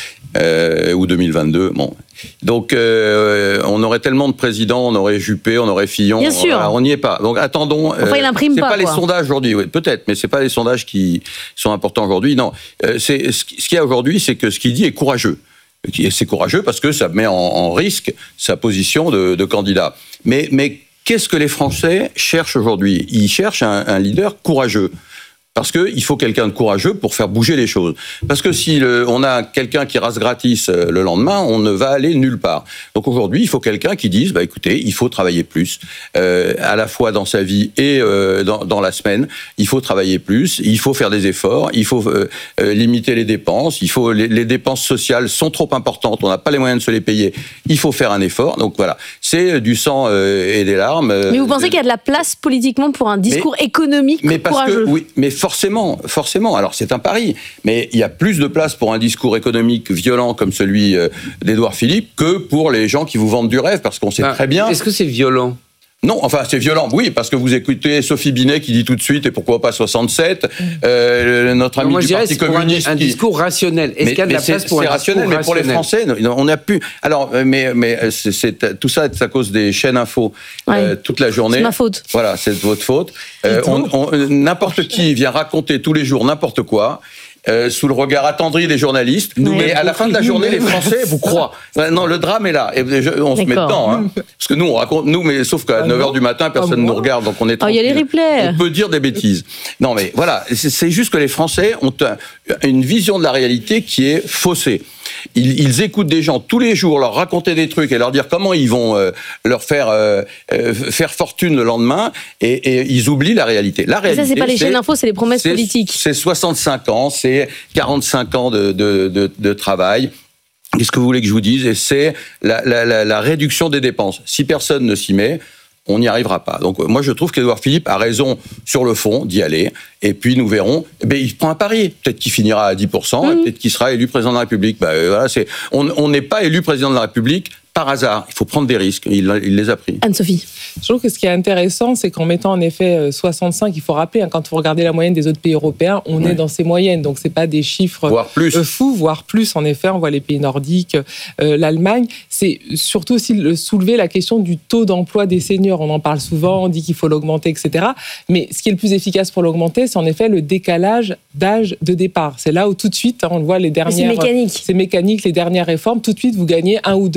euh, ou deux mille vingt-deux, bon... Donc, euh, on aurait tellement de présidents, on aurait Juppé, on aurait Fillon. Bien sûr. On n'y est pas. Donc, attendons. Enfin, il imprime c'est pas. pas quoi. les sondages aujourd'hui, oui, peut-être, mais c'est pas les sondages qui sont importants aujourd'hui. Non, euh, c'est ce qu'il y a aujourd'hui, c'est que ce qu'il dit est courageux. Et c'est courageux parce que ça met en, en risque sa position de, de candidat. Mais, mais qu'est-ce que les Français cherchent aujourd'hui? Ils cherchent un, un leader courageux. Parce qu'il faut quelqu'un de courageux pour faire bouger les choses. Parce que si le, on a quelqu'un qui rase gratis le lendemain, on ne va aller nulle part. Donc aujourd'hui, il faut quelqu'un qui dise, bah écoutez, il faut travailler plus, euh, à la fois dans sa vie et euh, dans, dans la semaine. Il faut travailler plus, il faut faire des efforts, il faut euh, euh, limiter les dépenses, il faut les, les dépenses sociales sont trop importantes, on n'a pas les moyens de se les payer. Il faut faire un effort. Donc voilà, c'est du sang euh, et des larmes. Mais vous pensez euh, qu'il y a de la place politiquement pour un discours mais, économique mais parce courageux? que, oui, mais Forcément, forcément. Alors c'est un pari, mais il y a plus de place pour un discours économique violent comme celui d'Édouard Philippe que pour les gens qui vous vendent du rêve, parce qu'on sait ah, très bien. Est-ce que c'est violent ? Non, enfin c'est violent, oui, parce que vous écoutez Sophie Binet qui dit tout de suite, et pourquoi pas soixante-sept, euh, notre ami non, moi, du Parti communiste. Un, un qui... discours rationnel. Est-ce mais, qu'il y a de la place pour un rationnel, discours mais pour les Français, on n'a plus. Alors, mais, mais c'est, c'est, tout ça, c'est à cause des chaînes info ouais. euh, toute la journée. C'est ma faute. Voilà, c'est votre faute. Euh, on, on, n'importe qui vient raconter tous les jours n'importe quoi. Euh, sous le regard attendri des journalistes. Nous, mais à la fin de la journée, les Français vous croient. Non, le drame est là. Et je, on D'accord. se met dedans. Hein. Parce que nous, on raconte, nous, mais sauf qu'à ah neuf heures du matin, personne ne ah nous regarde, donc on est tranquille. Il oh, y a les replays. On peut dire des bêtises. Non, mais voilà, c'est, c'est juste que les Français ont un, une vision de la réalité qui est faussée. Ils, ils écoutent des gens tous les jours leur raconter des trucs et leur dire comment ils vont euh, leur faire euh, euh, faire fortune le lendemain et, et ils oublient la réalité. La réalité, ça, c'est pas les chaînes d'infos, c'est les promesses c'est, politiques. C'est soixante-cinq ans, c'est quarante-cinq ans de, de, de, de travail. Qu'est-ce que vous voulez que je vous dise? Et c'est la, la, la, la réduction des dépenses. Si personne ne s'y met, on n'y arrivera pas. Donc moi, je trouve qu'Édouard Philippe a raison sur le fond d'y aller. Et puis nous verrons. Eh bien, il prend un pari. Peut-être qu'il finira à dix pour cent, mmh. et peut-être qu'il sera élu président de la République. Ben, voilà, c'est, on n'est pas élu président de la République par hasard. Il faut prendre des risques. Il, il les a pris. Anne-Sophie. Je trouve que ce qui est intéressant, c'est qu'en mettant en effet soixante-cinq, il faut rappeler, hein, quand vous regardez la moyenne des autres pays européens, on ouais. est dans ces moyennes. Donc, c'est pas des chiffres voire plus. Euh, fous, voire plus. En effet, on voit les pays nordiques, euh, l'Allemagne. C'est surtout aussi le, soulever la question du taux d'emploi des seniors. On en parle souvent, on dit qu'il faut l'augmenter, et cetera. Mais ce qui est le plus efficace pour l'augmenter, c'est en effet le décalage d'âge de départ. C'est là où tout de suite, hein, on le voit, les dernières... Mais c'est mécanique. C'est mécanique, les dernières réformes. Tout de suite, vous gagnez un ou deux ans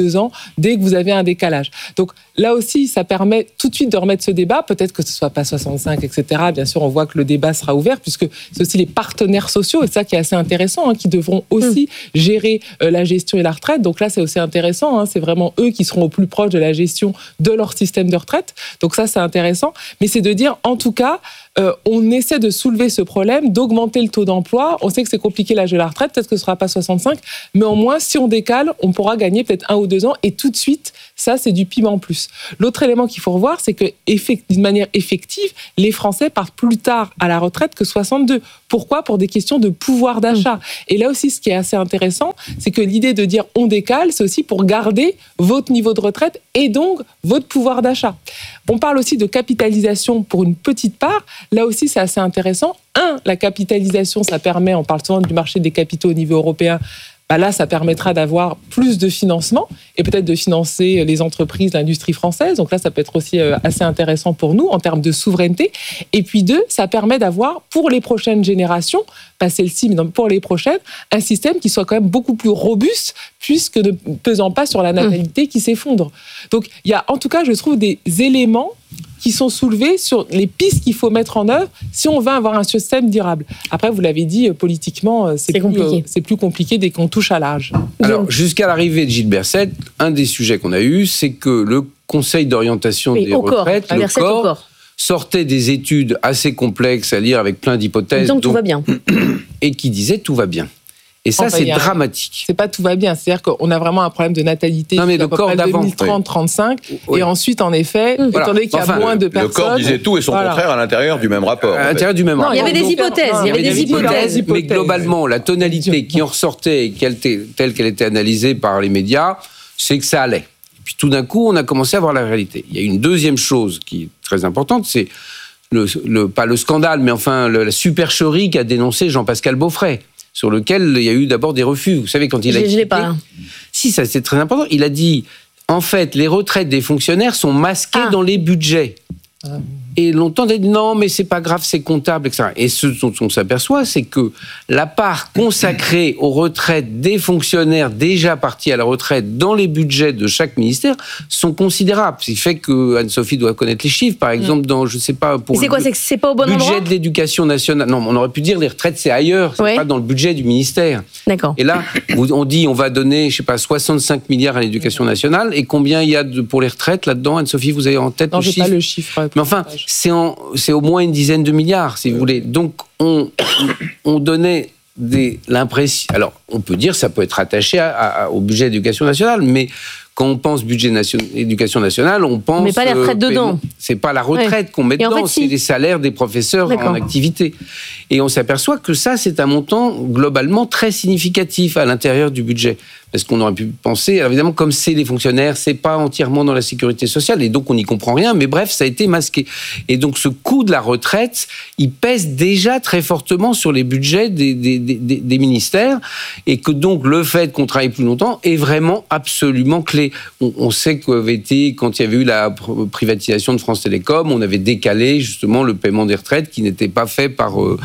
dès que vous avez un décalage. Donc là aussi, ça permet tout de suite de remettre ce débat. Peut-être que ce ne soit pas soixante-cinq, et cetera. Bien sûr, on voit que le débat sera ouvert, puisque c'est aussi les partenaires sociaux, et ça qui est assez intéressant, hein, qui devront aussi mmh. gérer euh, la gestion et la retraite. Donc là, c'est aussi intéressant. Hein, c'est vraiment eux qui seront au plus proche de la gestion de leur système de retraite. Donc ça, c'est intéressant. Mais c'est de dire, en tout cas, euh, on essaie de soulever ce problème, d'augmenter le taux d'emploi. On sait que c'est compliqué l'âge de la retraite, peut-être que ce ne sera pas soixante-cinq, mais au moins, si on décale, on pourra gagner peut-être un ou deux ans, et tout de suite, ça, c'est du piment en plus. L'autre élément qu'il faut revoir, c'est que, d'une manière effective, les Français partent plus tard à la retraite que soixante-deux. Pourquoi ? Pour des questions de pouvoir d'achat. Mmh. Et là aussi, ce qui est assez intéressant, c'est que l'idée de dire on décale, c'est aussi pour garder votre niveau de retraite et donc votre pouvoir d'achat. On parle aussi de capitalisation pour une petite part. Là aussi, c'est assez intéressant. Un, la capitalisation, ça permet, on parle souvent du marché des capitaux au niveau européen, bah là, ça permettra d'avoir plus de financement et peut-être de financer les entreprises, l'industrie française. Donc là, ça peut être aussi assez intéressant pour nous en termes de souveraineté. Et puis deux, ça permet d'avoir pour les prochaines générations, pas celle-ci, mais pour les prochaines, un système qui soit quand même beaucoup plus robuste puisque ne pesant pas sur la natalité qui s'effondre. Donc il y a en tout cas, je trouve, des éléments qui sont soulevés sur les pistes qu'il faut mettre en œuvre si on veut avoir un système durable. Après, vous l'avez dit, politiquement, c'est, c'est, plus, compliqué. Euh, c'est plus compliqué dès qu'on touche à l'âge. Alors, jusqu'à l'arrivée de Gilles Berset, un des sujets qu'on a eu, c'est que le Conseil d'orientation oui, des retraites, corps. le Berset corps, corps, sortait des études assez complexes à lire avec plein d'hypothèses. Donc, tout va bien. Et qui disait tout va bien. Et ça, oh, bah, c'est dramatique. C'est pas tout va bien. C'est-à-dire qu'on a vraiment un problème de natalité. Non, mais le corps d'avant. deux mille trente trente-cinq. Oui. Et ensuite, en effet, mmh. étant donné qu'il y a enfin, moins de personnes. Le corps disait tout et son voilà. contraire à l'intérieur du même rapport. À l'intérieur du même non, rapport. Il y avait des hypothèses. Il y avait des hypothèses. hypothèses. Mais globalement, la tonalité qui en ressortait et telle qu'elle était analysée par les médias, c'est que ça allait. Et puis tout d'un coup, on a commencé à voir la réalité. Il y a une deuxième chose qui est très importante, c'est le, le, pas le scandale, mais enfin le, la supercherie qu'a dénoncé Jean-Pascal Beaufret, sur lequel il y a eu d'abord des refus. Vous savez, quand il a... Je ne l'ai pas. Si, ça c'est très important. Il a dit, en fait, les retraites des fonctionnaires sont masquées ah. dans les budgets. Ah. Et longtemps, on a dit, non, mais c'est pas grave, c'est comptable, et cetera. Et ce dont on s'aperçoit, c'est que la part consacrée aux retraites des fonctionnaires déjà partis à la retraite dans les budgets de chaque ministère sont considérables. Ce qui fait que Anne-Sophie doit connaître les chiffres. Par exemple, dans, je sais pas, pour c'est le quoi, c'est que c'est pas au bon budget endroit de l'éducation nationale. Non, on aurait pu dire les retraites, c'est ailleurs, c'est ouais. pas dans le budget du ministère. D'accord. Et là, on dit, on va donner, je sais pas, soixante-cinq milliards à l'éducation nationale. Et combien il y a de, pour les retraites là-dedans, Anne-Sophie, vous avez en tête non, le j'ai chiffre? pas le chiffre. Mais enfin, c'est, en, c'est au moins une dizaine de milliards, si vous voulez. Donc, on, on donnait des, l'impression... Alors, on peut dire que ça peut être attaché à, à, au budget d'éducation nationale, mais quand on pense budget nation, éducation nationale, on pense... On met pas les retraites euh, dedans. C'est pas la retraite ouais. qu'on met dedans, en fait, c'est si. les salaires des professeurs D'accord. en activité. Et on s'aperçoit que ça, c'est un montant globalement très significatif à l'intérieur du budget. Parce qu'on aurait pu penser, alors évidemment, comme c'est les fonctionnaires, c'est pas entièrement dans la sécurité sociale, et donc on n'y comprend rien, mais bref, ça a été masqué. Et donc ce coût de la retraite, il pèse déjà très fortement sur les budgets des, des, des, des ministères, et que donc le fait qu'on travaille plus longtemps est vraiment absolument clé. On, on sait qu'avait été, quand il y avait eu la privatisation de France Télécom, on avait décalé justement le paiement des retraites qui n'était pas fait par... Euh,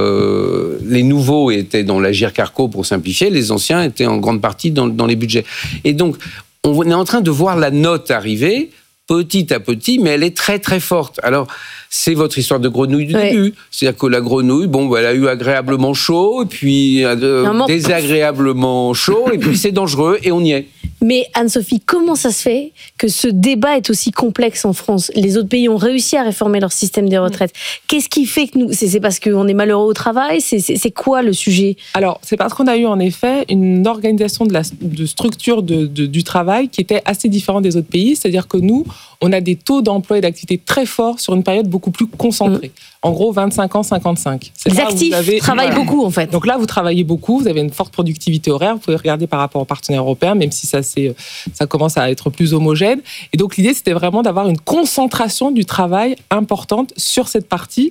euh, les nouveaux étaient dans l'Agir Carco pour simplifier, les anciens étaient en grande partie Dans, dans les budgets. Et donc, on est en train de voir la note arriver, petit à petit, mais elle est très très forte. Alors, c'est votre histoire de grenouille du ouais. début. C'est-à-dire que la grenouille, bon, elle a eu agréablement chaud, et puis euh, désagréablement chaud, et puis c'est dangereux, et on y est. Mais Anne-Sophie, comment ça se fait que ce débat est aussi complexe en France ? Les autres pays ont réussi à réformer leur système des retraites. Qu'est-ce qui fait que nous... C'est, c'est parce qu'on est malheureux au travail ? c'est, c'est, c'est quoi le sujet ? Alors, c'est parce qu'on a eu en effet une organisation de la de structure de, de, du travail qui était assez différente des autres pays. C'est-à-dire que nous, on a des taux d'emploi et d'activité très forts sur une période beaucoup plus concentrée. Mmh. En gros, vingt-cinq ans, cinquante-cinq. C'est les actifs avez... travaillent voilà. beaucoup, en fait. Donc là, vous travaillez beaucoup, vous avez une forte productivité horaire. Vous pouvez regarder par rapport aux partenaires européens, même si ça, c'est, ça commence à être plus homogène. Et donc, l'idée, c'était vraiment d'avoir une concentration du travail importante sur cette partie,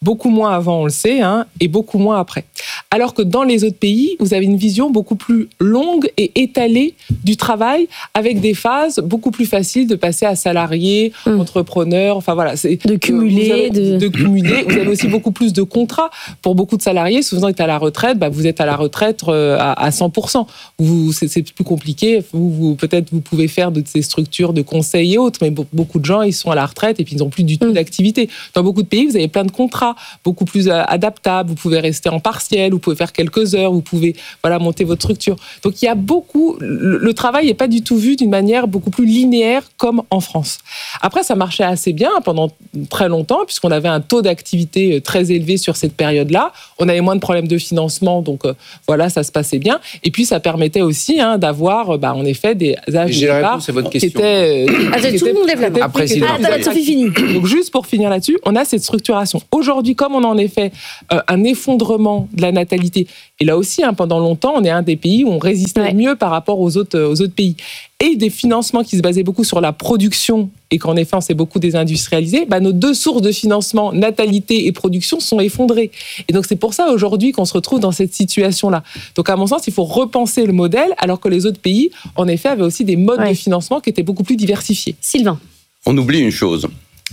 beaucoup moins avant, on le sait, hein, et beaucoup moins après. Alors que dans les autres pays, vous avez une vision beaucoup plus longue et étalée du travail, avec des phases beaucoup plus faciles de passer à salarié, mmh. entrepreneur, enfin voilà. C'est, de cumuler. Avez, de... de cumuler. Vous avez aussi beaucoup plus de contrats. Pour beaucoup de salariés, si vous êtes à la retraite, bah, vous êtes à la retraite à, à cent pour cent. Vous, c'est, c'est plus compliqué. Vous, vous, peut-être vous pouvez faire de ces structures de conseil et autres, mais beaucoup de gens, ils sont à la retraite et puis ils n'ont plus du tout mmh. d'activité. Dans beaucoup de pays, vous avez plein de contrats, beaucoup plus adaptables. Vous pouvez rester en partiel, vous pouvez faire quelques heures, vous pouvez voilà, monter votre structure. Donc il y a beaucoup... Le, le travail n'est pas du tout vu d'une manière beaucoup plus linéaire comme en France. Après, ça marchait assez bien pendant très longtemps, puisqu'on avait un taux d'activité très élevé sur cette période-là. On avait moins de problèmes de financement, donc euh, voilà, ça se passait bien. Et puis, ça permettait aussi hein, d'avoir, bah, en effet, des âges J'ai de la départ réponse à votre question. Qui étaient, euh, ah, qui tout le monde lève la main. Après, c'est ah, attends, Sophie, fini. Donc, juste pour finir là-dessus, on a cette structuration. Aujourd'hui, comme on a en effet euh, un effondrement de la natalité, et là aussi, hein, pendant longtemps, on est un des pays où on résistait ouais. mieux par rapport aux autres, aux autres pays. Et des financements qui se basaient beaucoup sur la production et qu'en effet, on s'est beaucoup désindustrialisé, bah, nos deux sources de financement, natalité et production, sont effondrées. Et donc, c'est pour ça aujourd'hui qu'on se retrouve dans cette situation-là. Donc, à mon sens, il faut repenser le modèle, alors que les autres pays, en effet, avaient aussi des modes ouais. de financement qui étaient beaucoup plus diversifiés. Sylvain. On oublie une chose.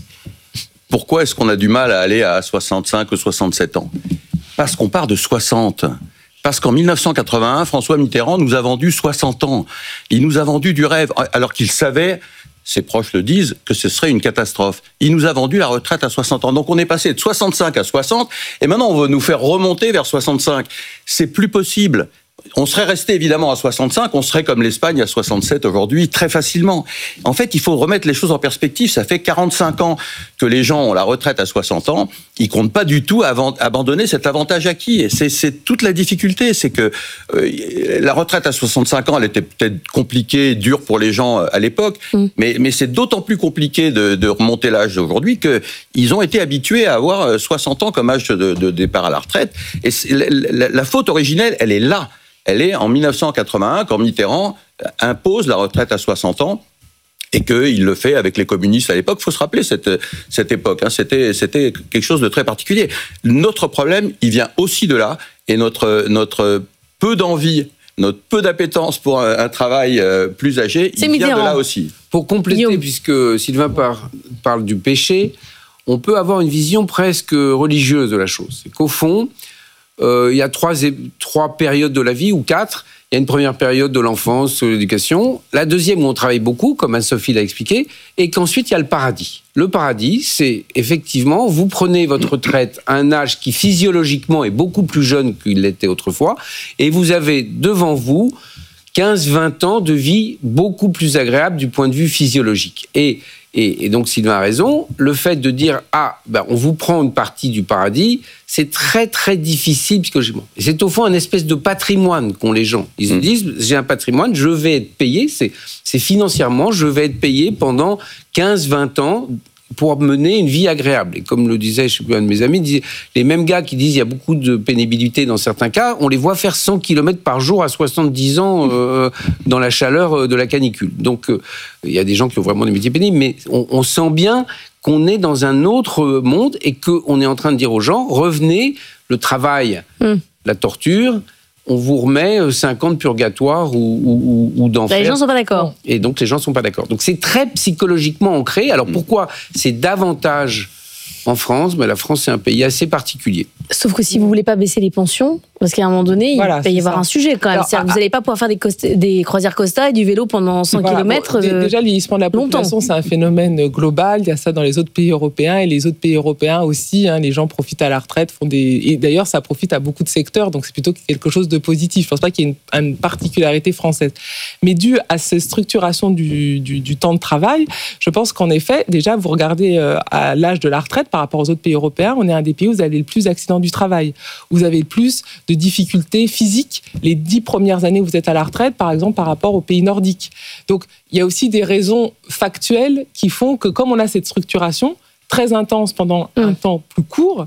Pourquoi est-ce qu'on a du mal à aller à soixante-cinq ou soixante-sept ans ? Parce qu'on part de soixante. Parce qu'en dix-neuf cent quatre-vingt-un, François Mitterrand nous a vendu soixante ans. Il nous a vendu du rêve, alors qu'il savait, ses proches le disent, que ce serait une catastrophe. Il nous a vendu la retraite à soixante ans. Donc on est passé de soixante-cinq à soixante, et maintenant on veut nous faire remonter vers soixante-cinq. C'est plus possible. On serait resté évidemment à soixante-cinq, on serait comme l'Espagne à soixante-sept aujourd'hui, très facilement. En fait, il faut remettre les choses en perspective. Ça fait quarante-cinq ans que les gens ont la retraite à soixante ans. Ils comptent pas du tout avant, abandonner cet avantage acquis. Et c'est, c'est toute la difficulté. C'est que euh, la retraite à soixante-cinq ans, elle était peut-être compliquée, dure pour les gens à l'époque. Mmh. Mais, mais c'est d'autant plus compliqué de, de remonter l'âge d'aujourd'hui qu'ils ont été habitués à avoir soixante ans comme âge de, de départ à la retraite. Et la, la, la faute originelle, elle est là. Elle est en dix-neuf cent quatre-vingt-un, quand Mitterrand impose la retraite à soixante ans, et qu'il le fait avec les communistes à l'époque. Il faut se rappeler cette, cette époque, hein. c'était, c'était quelque chose de très particulier. Notre problème, il vient aussi de là, et notre, notre peu d'envie, notre peu d'appétence pour un, un travail plus âgé, c'est il vient Mitterrand. de là aussi. Pour compléter, Guillaume. Puisque Sylvain par, parle du péché, on peut avoir une vision presque religieuse de la chose. C'est qu'au fond, Euh, il y a trois, trois périodes de la vie, ou quatre. Il y a une première période de l'enfance, de l'éducation. La deuxième, où on travaille beaucoup, comme Anne-Sophie l'a expliqué. Et qu'ensuite, il y a le paradis. Le paradis, c'est effectivement, vous prenez votre retraite à un âge qui physiologiquement est beaucoup plus jeune qu'il l'était autrefois. Et vous avez devant vous quinze vingt ans de vie beaucoup plus agréable du point de vue physiologique. Et Et, et donc Sylvain a raison, le fait de dire « Ah, ben, on vous prend une partie du paradis », c'est très très difficile psychologiquement. Et c'est au fond un espèce de patrimoine qu'ont les gens. Ils se disent « J'ai un patrimoine, je vais être payé, c'est, c'est financièrement, je vais être payé pendant quinze vingt ans pour mener une vie agréable ». Et comme le disait, je ne sais plus, un de mes amis, disait, les mêmes gars qui disent qu'il y a beaucoup de pénibilité dans certains cas, on les voit faire cent kilomètres par jour à soixante-dix ans euh, dans la chaleur de la canicule. Donc, euh, il y a des gens qui ont vraiment des métiers pénibles, mais on, on sent bien qu'on est dans un autre monde et qu'on est en train de dire aux gens, revenez, le travail, mmh. la torture, on vous remet cinq ans de purgatoire ou, ou, ou d'enfer. Les gens ne sont pas d'accord. Et donc, les gens ne sont pas d'accord. Donc, c'est très psychologiquement ancré. Alors, pourquoi c'est davantage en France? Mais la France, c'est un pays assez particulier. Sauf que si vous ne voulez pas baisser les pensions, parce qu'à un moment donné, voilà, il va y avoir ça. un sujet quand même. Alors, à, vous n'allez pas pouvoir faire des, costa- des croisières Costa et du vélo pendant cent voilà, kilomètres. Bon, euh, déjà, le vieillissement de la population, longtemps. C'est un phénomène global. Il y a ça dans les autres pays européens. Et les autres pays européens aussi, hein, les gens profitent à la retraite. Font des... Et d'ailleurs, ça profite à beaucoup de secteurs. Donc, c'est plutôt quelque chose de positif. Je ne pense pas qu'il y ait une, une particularité française. Mais dû à cette structuration du, du, du temps de travail, je pense qu'en effet, déjà, vous regardez euh, à l'âge de la retraite par rapport aux autres pays européens, on est un des pays où vous avez le plus d'accidents du travail, où vous avez le plus de difficultés physiques les dix premières années où vous êtes à la retraite, par exemple, par rapport aux pays nordiques. Donc, il y a aussi des raisons factuelles qui font que, comme on a cette structuration très intense pendant mmh. un temps plus court,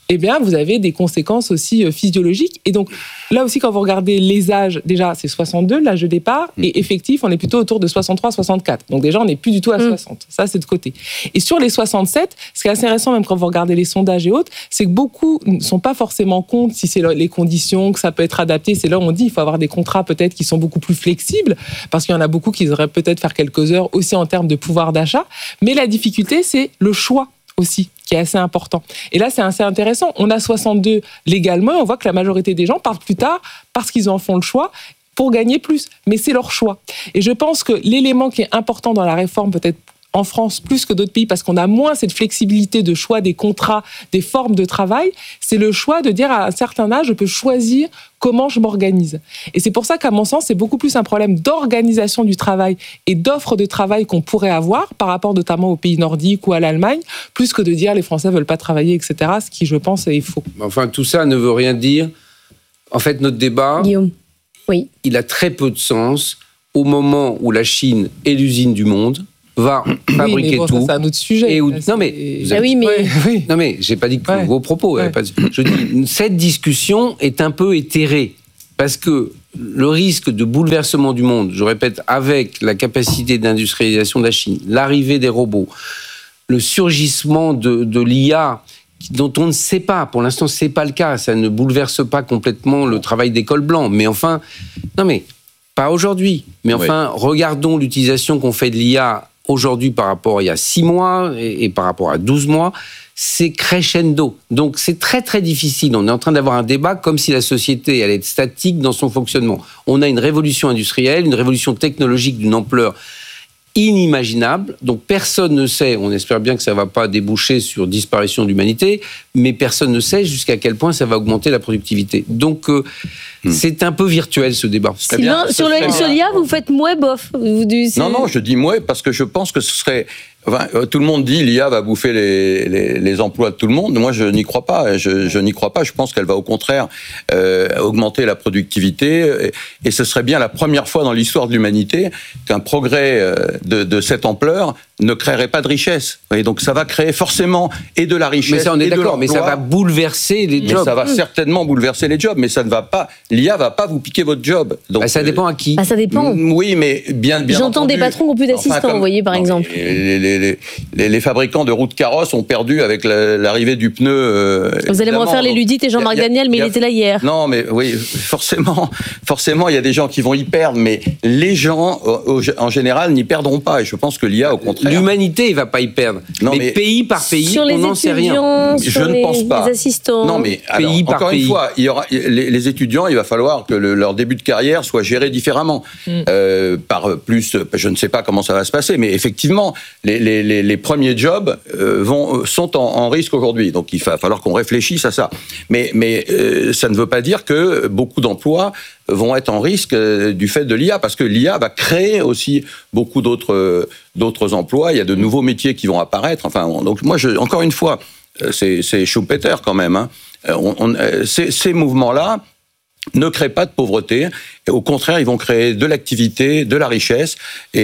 eh bien, vous avez des conséquences aussi euh, physiologiques. Et donc, là aussi, quand vous regardez les âges, déjà, c'est soixante-deux, l'âge de départ, mmh. et effectif, on est plutôt autour de soixante-trois soixante-quatre. Donc déjà, on n'est plus du tout à mmh. soixante. Ça, c'est de côté. Et sur les soixante-sept, ce qui est assez récent, même quand vous regardez les sondages et autres, c'est que beaucoup ne sont pas forcément contre si c'est les conditions, que ça peut être adapté. C'est là où on dit qu'il faut avoir des contrats peut-être qui sont beaucoup plus flexibles, parce qu'il y en a beaucoup qui devraient peut-être faire quelques heures aussi en termes de pouvoir d'achat. Mais la difficulté, c'est le choix aussi, qui est assez important. Et là, c'est assez intéressant. On a soixante-deux légalement, on voit que la majorité des gens partent plus tard parce qu'ils en font le choix pour gagner plus. Mais c'est leur choix. Et je pense que l'élément qui est important dans la réforme, peut-être en France plus que d'autres pays, parce qu'on a moins cette flexibilité de choix des contrats, des formes de travail, c'est le choix de dire à un certain âge, je peux choisir comment je m'organise. Et c'est pour ça qu'à mon sens, c'est beaucoup plus un problème d'organisation du travail et d'offre de travail qu'on pourrait avoir par rapport notamment aux pays nordiques ou à l'Allemagne, plus que de dire les Français ne veulent pas travailler, et cetera, ce qui, je pense, est faux. Enfin, tout ça ne veut rien dire. En fait, notre débat, Guillaume, oui. il a très peu de sens au moment où la Chine est l'usine du monde, va fabriquer oui, mais bon, tout. Ça, c'est un autre sujet. Et où, là, non mais, ah oui, mais... Ouais, oui. non mais, j'ai pas dit que ouais. vos propos. Ouais. Pas, je dis, cette discussion est un peu éthérée parce que le risque de bouleversement du monde, je répète, avec la capacité d'industrialisation de la Chine, l'arrivée des robots, le surgissement de, de l'I A dont on ne sait pas, pour l'instant, c'est pas le cas. Ça ne bouleverse pas complètement le travail des cols blancs. Mais enfin, non mais pas aujourd'hui. Mais enfin, oui. regardons l'utilisation qu'on fait de l'I A aujourd'hui par rapport à il y a six mois et, et par rapport à douze mois, c'est crescendo. Donc c'est très très difficile. On est en train d'avoir un débat comme si la société allait être statique dans son fonctionnement. On a une révolution industrielle, une révolution technologique d'une ampleur inimaginable, donc personne ne sait, on espère bien que ça ne va pas déboucher sur disparition de l'humanité, mais personne ne sait jusqu'à quel point ça va augmenter la productivité. Donc euh, hmm. c'est un peu virtuel ce débat. Sylvain, sur le Solia, vous faites mouais bof. Vous, non, non, je dis mouais parce que je pense que ce serait... Enfin, tout le monde dit l'I A va bouffer les, les, les emplois de tout le monde. Moi, je n'y crois pas. Je, je n'y crois pas. Je pense qu'elle va au contraire euh, augmenter la productivité. Et, et ce serait bien la première fois dans l'histoire de l'humanité qu'un progrès euh, de, de cette ampleur ne créerait pas de richesse. Et donc, ça va créer forcément et de la richesse. Mais ça, on est et d'accord. Mais ça va bouleverser les jobs. Mais ça va mmh. certainement bouleverser les jobs. Mais ça ne va pas. L'I A va pas vous piquer votre job. Donc, bah, ça dépend à qui. Bah, ça dépend. Oui, mais bien, bien J'entends entendu. Des patrons qui ont plus d'assistants, enfin, comme, vous voyez, par non, exemple. Les, les, Les, les, les fabricants de roues de carrosse ont perdu avec la, l'arrivée du pneu. Euh, Vous allez me refaire les ludites et Jean-Marc a, Daniel, mais a, il était là hier. Non, mais oui, forcément, forcément, il y a des gens qui vont y perdre, mais les gens, en général, n'y perdront pas. Et je pense que l'I A, au contraire... L'humanité, il ne va pas y perdre. Non, mais, mais pays par pays, sur on n'en sait rien. Sur je les, ne pense pas. Les assistants. Non, mais alors, pays encore par une pays. fois, il y aura, les, les étudiants, il va falloir que le, leur début de carrière soit géré différemment. Mm. Euh, par plus, je ne sais pas comment ça va se passer, mais effectivement, les, les, les, les premiers jobs euh, vont, sont en, en risque aujourd'hui. Donc, il va falloir qu'on réfléchisse à ça. Mais, mais euh, ça ne veut pas dire que beaucoup d'emplois vont être en risque euh, du fait de l'I A, parce que l'I A va créer aussi beaucoup d'autres, euh, d'autres emplois. Il y a de nouveaux métiers qui vont apparaître. Enfin, on, donc moi, je, encore une fois, c'est, c'est Schumpeter quand même. Hein. On, on, ces, ces mouvements-là ne créent pas de pauvreté. Et au contraire, ils vont créer de l'activité, de la richesse. Et,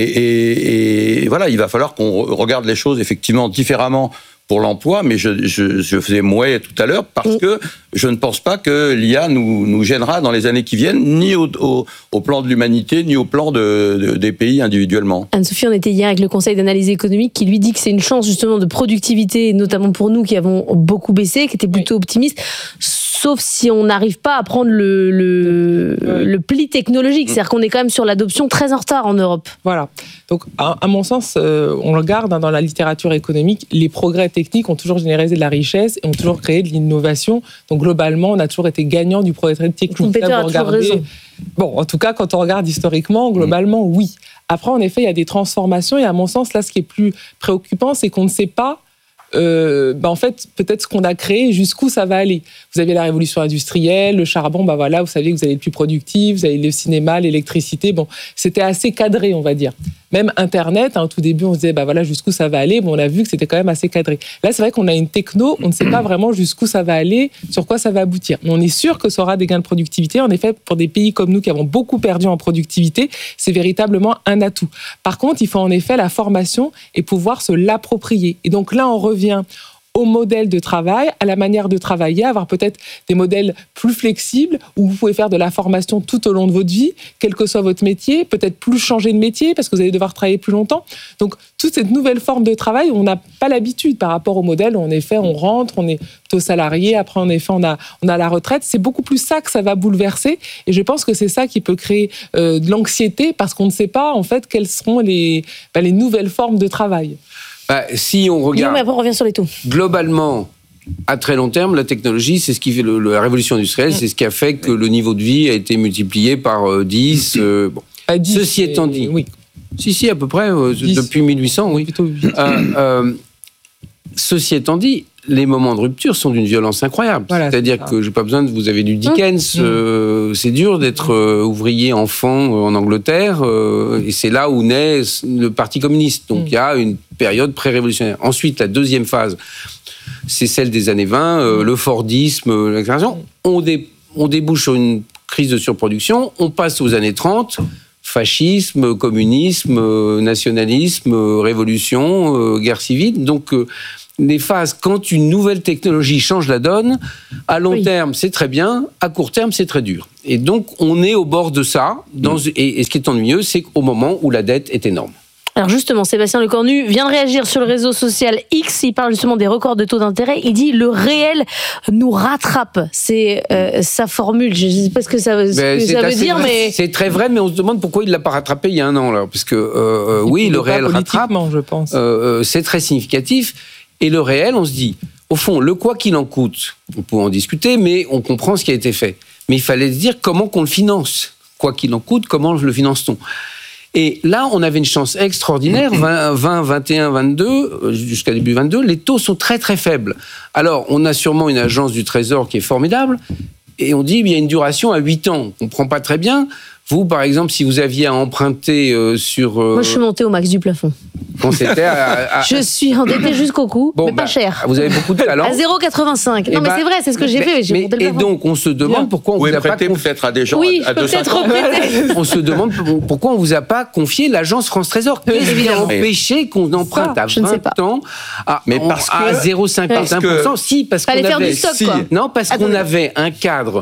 et, et voilà, il va falloir qu'on regarde les choses effectivement différemment pour l'emploi, mais je, je, je faisais mouais tout à l'heure parce mmh. que je ne pense pas que l'I A nous, nous gênera dans les années qui viennent, ni au, au, au plan de l'humanité, ni au plan de, de, des pays individuellement. Anne-Sophie, on était hier avec le Conseil d'analyse économique qui lui dit que c'est une chance justement de productivité, notamment pour nous qui avons beaucoup baissé, qui était plutôt oui. optimiste, sauf si on n'arrive pas à prendre le, le, oui. le pli technologique. C'est-à-dire qu'on est quand même sur l'adoption très en retard en Europe. Voilà. Donc, à, à mon sens, euh, on le regarde hein, dans la littérature économique, les progrès techniques ont toujours généré de la richesse et ont toujours créé de l'innovation. Donc, globalement, on a toujours été gagnant du progrès technique. Schumpeter a toujours raison. Bon, en tout cas, quand on regarde historiquement, globalement, oui. Après, en effet, il y a des transformations et à mon sens, là, ce qui est plus préoccupant, c'est qu'on ne sait pas Euh, bah en fait, peut-être ce qu'on a créé, jusqu'où ça va aller. Vous avez la révolution industrielle, le charbon, bah voilà, vous savez que vous allez être plus productif, vous avez le cinéma, l'électricité, bon, c'était assez cadré, on va dire. Même Internet, hein, au tout début, on se disait, bah voilà, jusqu'où ça va aller, bon, on a vu que c'était quand même assez cadré. Là, c'est vrai qu'on a une techno, on ne sait pas vraiment jusqu'où ça va aller, sur quoi ça va aboutir. Mais on est sûr que ça aura des gains de productivité. En effet, pour des pays comme nous qui avons beaucoup perdu en productivité, c'est véritablement un atout. Par contre, il faut en effet la formation et pouvoir se l'approprier. Et donc là, on revient au modèle de travail, à la manière de travailler, avoir peut-être des modèles plus flexibles où vous pouvez faire de la formation tout au long de votre vie, quel que soit votre métier, peut-être plus changer de métier parce que vous allez devoir travailler plus longtemps. Donc, toute cette nouvelle forme de travail, on n'a pas l'habitude par rapport au modèle où, en effet, on rentre, on est plutôt salarié, après, en effet, on a, on a la retraite. C'est beaucoup plus ça que ça va bouleverser. Et je pense que c'est ça qui peut créer euh, de l'anxiété parce qu'on ne sait pas, en fait, quelles seront les, bah, les nouvelles formes de travail. Bah, si on regarde... Mais après, on revient sur les taux. Globalement, à très long terme, la technologie, c'est ce qui fait le, la révolution industrielle, c'est ce qui a fait que le niveau de vie a été multiplié par euh, dix. Euh, bon. À dix. Ceci étant dit... Oui. Si, si, à peu près, euh, depuis mille huit cents, oui. Euh, euh, ceci étant dit, les moments de rupture sont d'une violence incroyable. Voilà, c'est-à-dire c'est que j'ai pas besoin de... Vous avez du Dickens, mmh. euh, c'est dur d'être euh, ouvrier enfant euh, en Angleterre, euh, et c'est là où naît le Parti communiste. Donc il mmh. y a une période pré-révolutionnaire. Ensuite, la deuxième phase, c'est celle des années vingt, euh, le Fordisme, l'extraction. On, dé, on débouche sur une crise de surproduction, on passe aux années trente... Fascisme, communisme, nationalisme, révolution, guerre civile. Donc, les phases, quand une nouvelle technologie change la donne, à long oui. terme, c'est très bien, à court terme, c'est très dur. Et donc, on est au bord de ça. Dans, mmh. et, et ce qui est ennuyeux, c'est qu'au moment où la dette est énorme. Alors justement, Sébastien Lecornu vient de réagir sur le réseau social X. Il parle justement des records de taux d'intérêt. Il dit le réel nous rattrape. C'est euh, sa formule. Je ne sais pas ce que ça, ce que ça veut dire, vrai. mais c'est très vrai. Mais on se demande pourquoi il l'a pas rattrapé il y a un an là, parce que euh, oui, le réel rattrape. Je pense. Euh, c'est très significatif. Et le réel, on se dit, au fond, le quoi qu'il en coûte, on peut en discuter, mais on comprend ce qui a été fait. Mais il fallait se dire comment qu'on le finance. Quoi qu'il en coûte, comment le finance-t-on ? Et là, on avait une chance extraordinaire, vingt, vingt et un, vingt-deux, jusqu'à début vingt-deux, les taux sont très très faibles. Alors, on a sûrement une agence du Trésor qui est formidable, et on dit, il y a une duration à huit ans. On ne comprend pas très bien. Vous, par exemple, si vous aviez à emprunter euh, sur... Euh, Moi, je suis montée au max du plafond. Quand c'était à, à... Je suis endettée jusqu'au cou, bon, mais bah, pas cher. Vous avez beaucoup de talent. À zéro virgule quatre-vingt-cinq. Non, et mais bah, c'est vrai, c'est ce que j'ai mais, fait. J'ai mais, monté le et plafond. donc, on se demande Bien. pourquoi on vous vous a pas confié... peut-être à des gens oui, à, à deux cents ans. On se demande pourquoi on vous a pas confié l'agence France Trésor. Qu'est-ce qui a empêché qu'on emprunte à vingt ans à, mais parce à que, zéro virgule cinquante et un pour cent que... Si, parce qu'on avait... Stock, si. Non, parce qu'on avait un cadre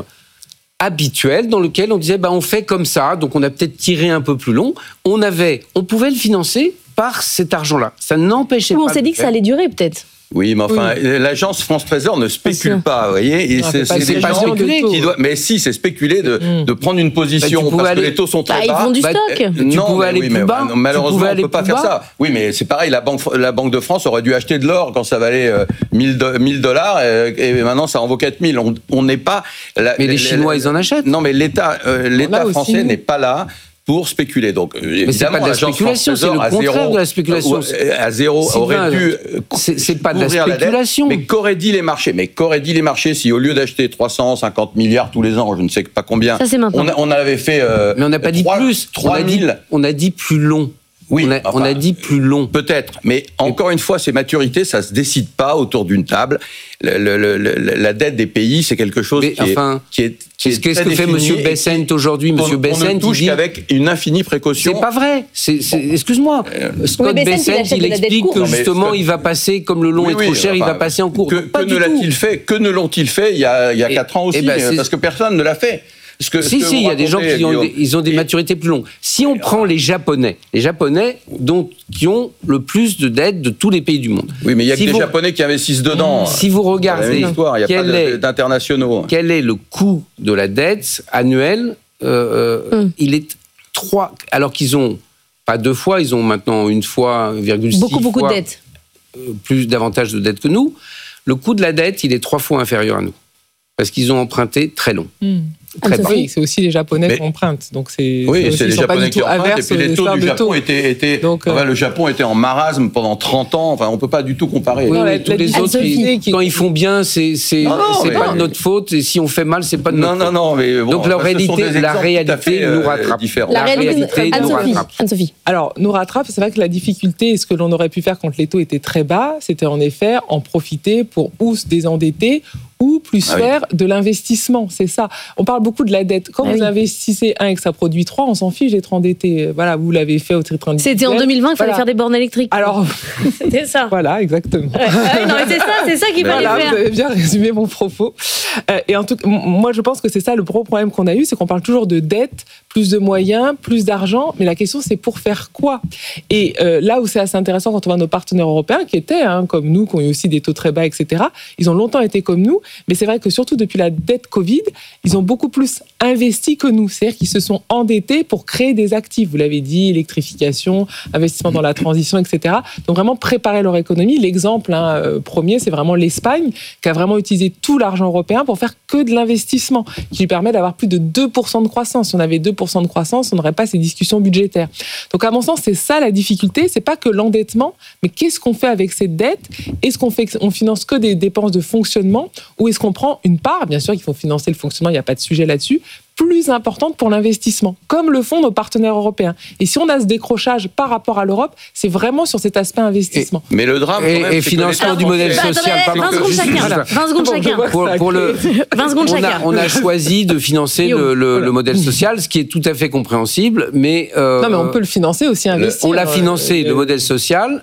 habituel dans lequel on disait bah on fait comme ça, donc on a peut-être tiré un peu plus long. On avait, on pouvait le financer par cet argent-là. Ça n'empêchait oui, pas. On s'est dit que ça allait durer peut-être. Oui, mais enfin, oui. l'agence France Trésor ne spécule pas, vous voyez. Non, c'est c'est, c'est c'est pas spéculer de qui doit. Mais si, c'est spéculer de, mmh. de prendre une position bah, parce aller... que les taux sont très bah, bas. Ils font du bah, stock. Euh, tu non, pouvais aller oui, plus mais, bas. Bah, malheureusement, on ne peut pas faire bas. ça. Oui, mais c'est pareil. La banque, la banque de France aurait dû acheter de l'or quand ça valait euh, mille dollars et maintenant ça en vaut quatre mille. On n'est pas. La, mais les, les Chinois, les, ils en achètent. Non, mais l'État, euh, l'État français n'est pas là pour spéculer. Donc, mais c'est pas de la spéculation, c'est le contraire zéro, de la spéculation. À zéro, aurait dû. C'est, c'est pas de la spéculation. La dette, mais qu'auraient dit les marchés Mais qu'auraient dit les marchés si, au lieu d'acheter trois cent cinquante milliards tous les ans, je ne sais pas combien, ça, c'est on, a, on avait fait. Euh, mais on n'a pas dit plus. trois mille On a dit plus long. Oui, on a, enfin, on a dit plus long. Peut-être, mais encore une fois, ces maturités, ça se décide pas autour d'une table. Le, le, le, la dette des pays, c'est quelque chose mais, qui, enfin, est, qui est qui est qu'est-ce que fait Monsieur Bessent aujourd'hui, Monsieur Bessent, on ne touche dit... qu'avec une infinie précaution. C'est pas vrai. C'est, c'est... Excuse-moi. Euh, Scott oui, Bessent, il, il explique que justement, il va passer comme le long oui, est trop oui, cher, enfin, il va passer en cours. Que, que ne l'a-t-il fait Que ne l'ont-ils fait il y a il y a quatre ans aussi, ben, parce que personne ne l'a fait. Parce que, si, si, il y a des gens qui ont des, ils ont des maturités plus longues. Si on prend les Japonais, les Japonais dont, qui ont le plus de dettes de tous les pays du monde. Oui, mais il y a si que vous, des Japonais qui investissent dedans. Si vous regardez, il n'y a quel pas est, d'internationaux. Quel est le coût de la dette annuelle euh, mm. Il est trois, alors qu'ils ont pas deux fois, ils ont maintenant une fois, virgule six beaucoup, beaucoup fois, de dettes. Euh, plus davantage de dettes que nous. Le coût de la dette, il est trois fois inférieur à nous. Parce qu'ils ont emprunté très long. Mm. Très oui, c'est aussi les Japonais mais, qui empruntent. Donc c'est, oui, c'est, c'est les Japonais qui empruntent. Et puis les taux du Japon étaient, étaient donc, enfin, euh... le Japon était en marasme pendant trente ans. Enfin, on peut pas du tout comparer. Oui, non, mais tous les autres, qui, qui, quand ils font bien, c'est c'est, non, non, c'est pas de notre faute. Et si on fait mal, c'est pas de notre non, faute. Non, non, mais bon, donc la réalité, la réalité nous rattrape. La réalité nous rattrape. Anne-Sophie. Alors nous rattrape. C'est vrai que la difficulté, et ce que l'on aurait pu faire quand les taux étaient très bas, c'était en effet en profiter pour ou se désendetter, ou ou plus ah faire oui. de l'investissement. C'est ça. On parle beaucoup de la dette. Quand ah vous oui. investissez un et que ça produit trois, on s'en fiche d'être endetté. Voilà, vous l'avez fait au traitement individuel. C'était en deux mille vingt, il fallait voilà. faire des bornes électriques. Alors, c'était ça. Voilà, exactement. Ouais. Ah oui, non, mais c'est ça, c'est ça qu'il fallait voilà, faire. Vous avez bien résumé mon propos. Euh, et en tout cas, moi, je pense que c'est ça le gros problème qu'on a eu, c'est qu'on parle toujours de dette, plus de moyens, plus d'argent, mais la question, c'est pour faire quoi ? Et euh, là où c'est assez intéressant quand on voit nos partenaires européens, qui étaient hein, comme nous, qui ont eu aussi des taux très bas, et cetera, ils ont longtemps été comme nous, mais c'est vrai que surtout depuis la dette Covid, ils ont beaucoup plus investi que nous. C'est-à-dire qu'ils se sont endettés pour créer des actifs. Vous l'avez dit, électrification, investissement dans la transition, et cetera. Donc vraiment préparer leur économie. L'exemple hein, premier, c'est vraiment l'Espagne, qui a vraiment utilisé tout l'argent européen pour faire que de l'investissement, qui lui permet d'avoir plus de deux pour cent de croissance. Si on avait deux pour cent de croissance, on n'aurait pas ces discussions budgétaires. Donc à mon sens, c'est ça la difficulté. C'est pas que l'endettement, mais qu'est-ce qu'on fait avec cette dette ? Est-ce qu'on fait, on finance que des dépenses de fonctionnement, ou est-ce qu'on prend une part, bien sûr qu'il faut financer le fonctionnement, il n'y a pas de sujet là-dessus, plus importante pour l'investissement, comme le font nos partenaires européens. Et si on a ce décrochage par rapport à l'Europe, c'est vraiment sur cet aspect investissement. Et, mais le drame, et, quand même, et c'est financement que du modèle bah, social. attendez, vingt secondes chacun. Voilà. vingt secondes chacun. Pour, pour le, vingt secondes on, a, chacun. on a choisi de financer le, le, le modèle social, ce qui est tout à fait compréhensible, mais... Euh, non, mais on peut le financer aussi, investir. On l'a financé, euh, le modèle social,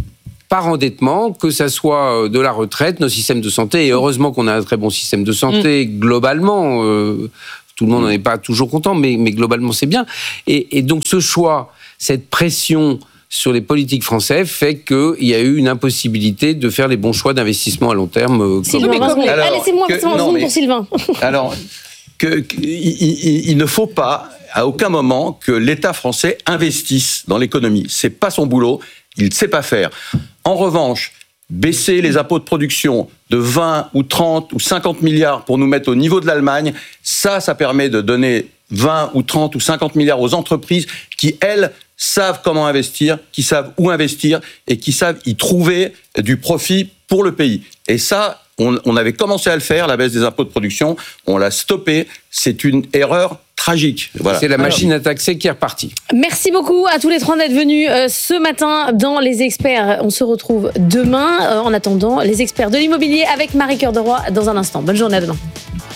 par endettement, que ça soit de la retraite, nos systèmes de santé, et heureusement qu'on a un très bon système de santé, mmh. globalement, euh, tout le monde n'en est pas toujours content, mais, mais globalement c'est bien. Et, et donc ce choix, cette pression sur les politiques françaises fait qu'il y a eu une impossibilité de faire les bons choix d'investissement à long terme. Euh, Sylvain, comme... alors, allez, laissez-moi que, un non, mais, pour Sylvain. Alors, que, que, il, il, il ne faut pas, à aucun moment, que l'État français investisse dans l'économie. C'est pas son boulot, il ne sait pas faire. En revanche, baisser les impôts de production de vingt ou trente ou cinquante milliards pour nous mettre au niveau de l'Allemagne, ça, ça permet de donner vingt ou trente ou cinquante milliards aux entreprises qui, elles, savent comment investir, qui savent où investir et qui savent y trouver du profit pour le pays. Et ça, on, on avait commencé à le faire, la baisse des impôts de production, on l'a stoppé, c'est une erreur tragique. Voilà. C'est la machine à taxer qui est repartie. Merci beaucoup à tous les trois d'être venus euh, ce matin dans Les Experts. On se retrouve demain. Euh, en attendant, Les Experts de l'immobilier avec Marie Cœur de Roy dans un instant. Bonne journée, à demain.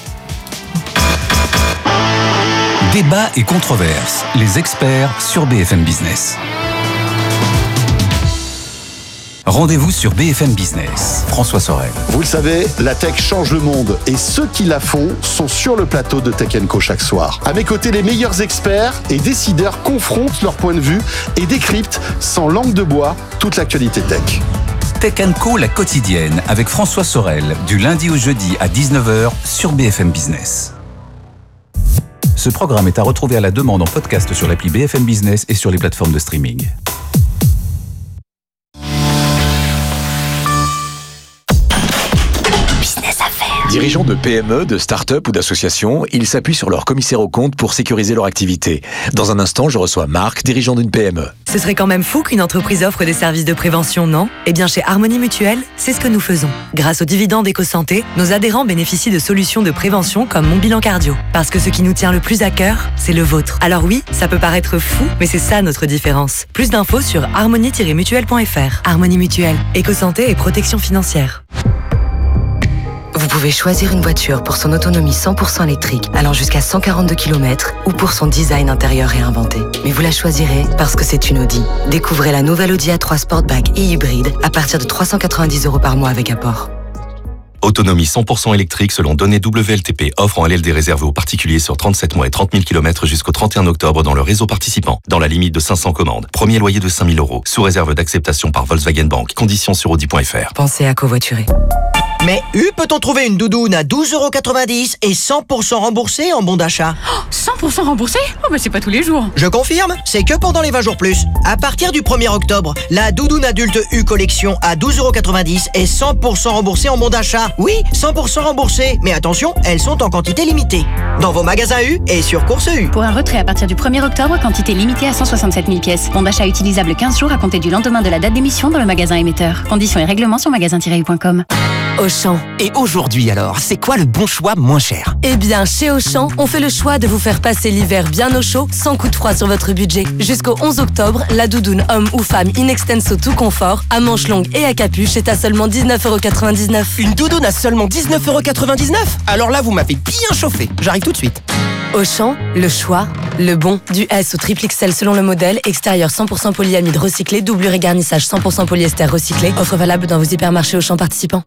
Débat et controverses. Les experts sur B F M Business. Rendez-vous sur B F M Business. François Sorel. Vous le savez, la tech change le monde et ceux qui la font sont sur le plateau de Tech and Co chaque soir. À mes côtés, les meilleurs experts et décideurs confrontent leur point de vue et décryptent sans langue de bois toute l'actualité tech. Tech and Co, la quotidienne, avec François Sorel, du lundi au jeudi à dix-neuf heures sur B F M Business. Ce programme est à retrouver à la demande en podcast sur l'appli B F M Business et sur les plateformes de streaming. Dirigeants de P M E, de start-up ou d'associations, ils s'appuient sur leur commissaire aux comptes pour sécuriser leur activité. Dans un instant, je reçois Marc, dirigeant d'une P M E. Ce serait quand même fou qu'une entreprise offre des services de prévention, non ? Eh bien, chez Harmonie Mutuelle, c'est ce que nous faisons. Grâce aux dividendes EcoSanté, nos adhérents bénéficient de solutions de prévention comme Mon Bilan Cardio. Parce que ce qui nous tient le plus à cœur, c'est le vôtre. Alors oui, ça peut paraître fou, mais c'est ça notre différence. Plus d'infos sur harmonie tiret mutuelle point f r. Harmonie Mutuelle, EcoSanté et protection financière. Vous pouvez choisir une voiture pour son autonomie cent pour cent électrique, allant jusqu'à cent quarante-deux kilomètres, ou pour son design intérieur réinventé. Mais vous la choisirez parce que c'est une Audi. Découvrez la nouvelle Audi A trois Sportback et hybride à partir de trois cent quatre-vingt-dix euros par mois avec apport. Autonomie cent pour cent électrique selon données W L T P. Offre en L L D réservée aux particuliers sur trente-sept mois et trente mille kilomètres jusqu'au trente et un octobre dans le réseau participant. Dans la limite de cinq cents commandes. Premier loyer de cinq mille euros. Sous réserve d'acceptation par Volkswagen Bank. Conditions sur audi point f r. Pensez à covoiturer. Mais U, peut-on trouver une doudoune à douze euros quatre-vingt-dix et cent pour cent remboursé en bon d'achat? Oh, cent pour cent remboursé? Oh bah c'est pas tous les jours. Je confirme, c'est que pendant les vingt jours plus. À partir du premier octobre, la doudoune adulte U collection à douze euros quatre-vingt-dix et cent pour cent remboursé en bon d'achat. Oui, cent pour cent remboursé. Mais attention, elles sont en quantité limitée. Dans vos magasins U et sur Course U. Pour un retrait à partir du premier octobre, quantité limitée à cent soixante-sept mille pièces. Bon d'achat utilisable quinze jours à compter du lendemain de la date d'émission dans le magasin émetteur. Conditions et règlements sur magasin tiret u point com. Auchan. Et aujourd'hui alors, c'est quoi le bon choix moins cher? Eh bien, chez Auchan, on fait le choix de vous faire passer l'hiver bien au chaud, sans coup de froid sur votre budget. Jusqu'au onze octobre, la doudoune homme ou femme in extenso tout confort, à manches longues et à capuche, est à seulement dix-neuf euros quatre-vingt-dix-neuf. Une doudoune à seulement dix-neuf euros quatre-vingt-dix-neuf? Alors là, vous m'avez bien chauffé. J'arrive tout de suite. Auchan, le choix, le bon. Du S au triple X L selon le modèle, extérieur cent pour cent polyamide recyclé, doublure et garnissage cent pour cent polyester recyclé. Offre valable dans vos hypermarchés Auchan participants.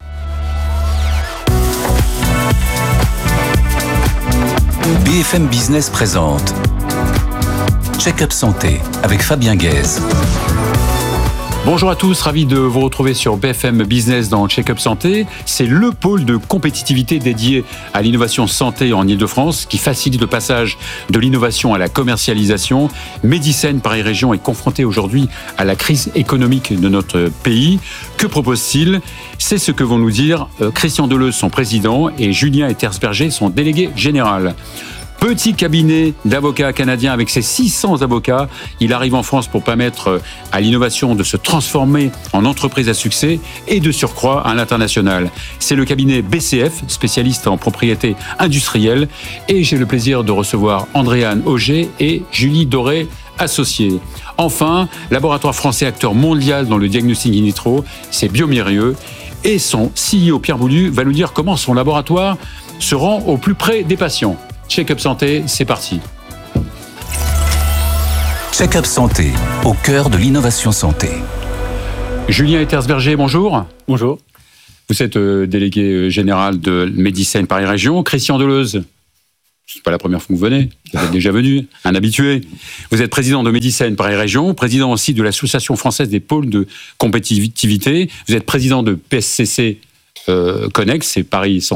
B F M Business présente Check-up Santé avec Fabien Guèze. Bonjour à tous, ravi de vous retrouver sur B F M Business dans Check-up Santé. C'est le pôle de compétitivité dédié à l'innovation santé en Ile-de-France qui facilite le passage de l'innovation à la commercialisation. Medicine Paris Région est confronté aujourd'hui à la crise économique de notre pays. Que propose-t-il? C'est ce que vont nous dire Christian Deleuze, son président, et Julien Ethersberger, son délégué général. Petit cabinet d'avocats canadiens avec ses six cents avocats. Il arrive en France pour permettre à l'innovation de se transformer en entreprise à succès et de surcroît à l'international. C'est le cabinet B C F, spécialiste en propriété industrielle. Et j'ai le plaisir de recevoir Andréane Auger et Julie Doré, associés. Enfin, laboratoire français acteur mondial dans le diagnostic in vitro, c'est Biomérieux. Et son C E O Pierre Boulud va nous dire comment son laboratoire se rend au plus près des patients. Check-up Santé, c'est parti. Check-up Santé, au cœur de l'innovation santé. Julien Ethersberger, bonjour. Bonjour. Vous êtes euh, délégué général de Medicine Paris Région. Christian Deleuze, c'est pas la première fois que vous venez, vous êtes déjà venu, un habitué. Vous êtes président de Medicine Paris Région, président aussi de l'Association française des pôles de compétitivité. Vous êtes président de P S C C euh, Connex, c'est Paris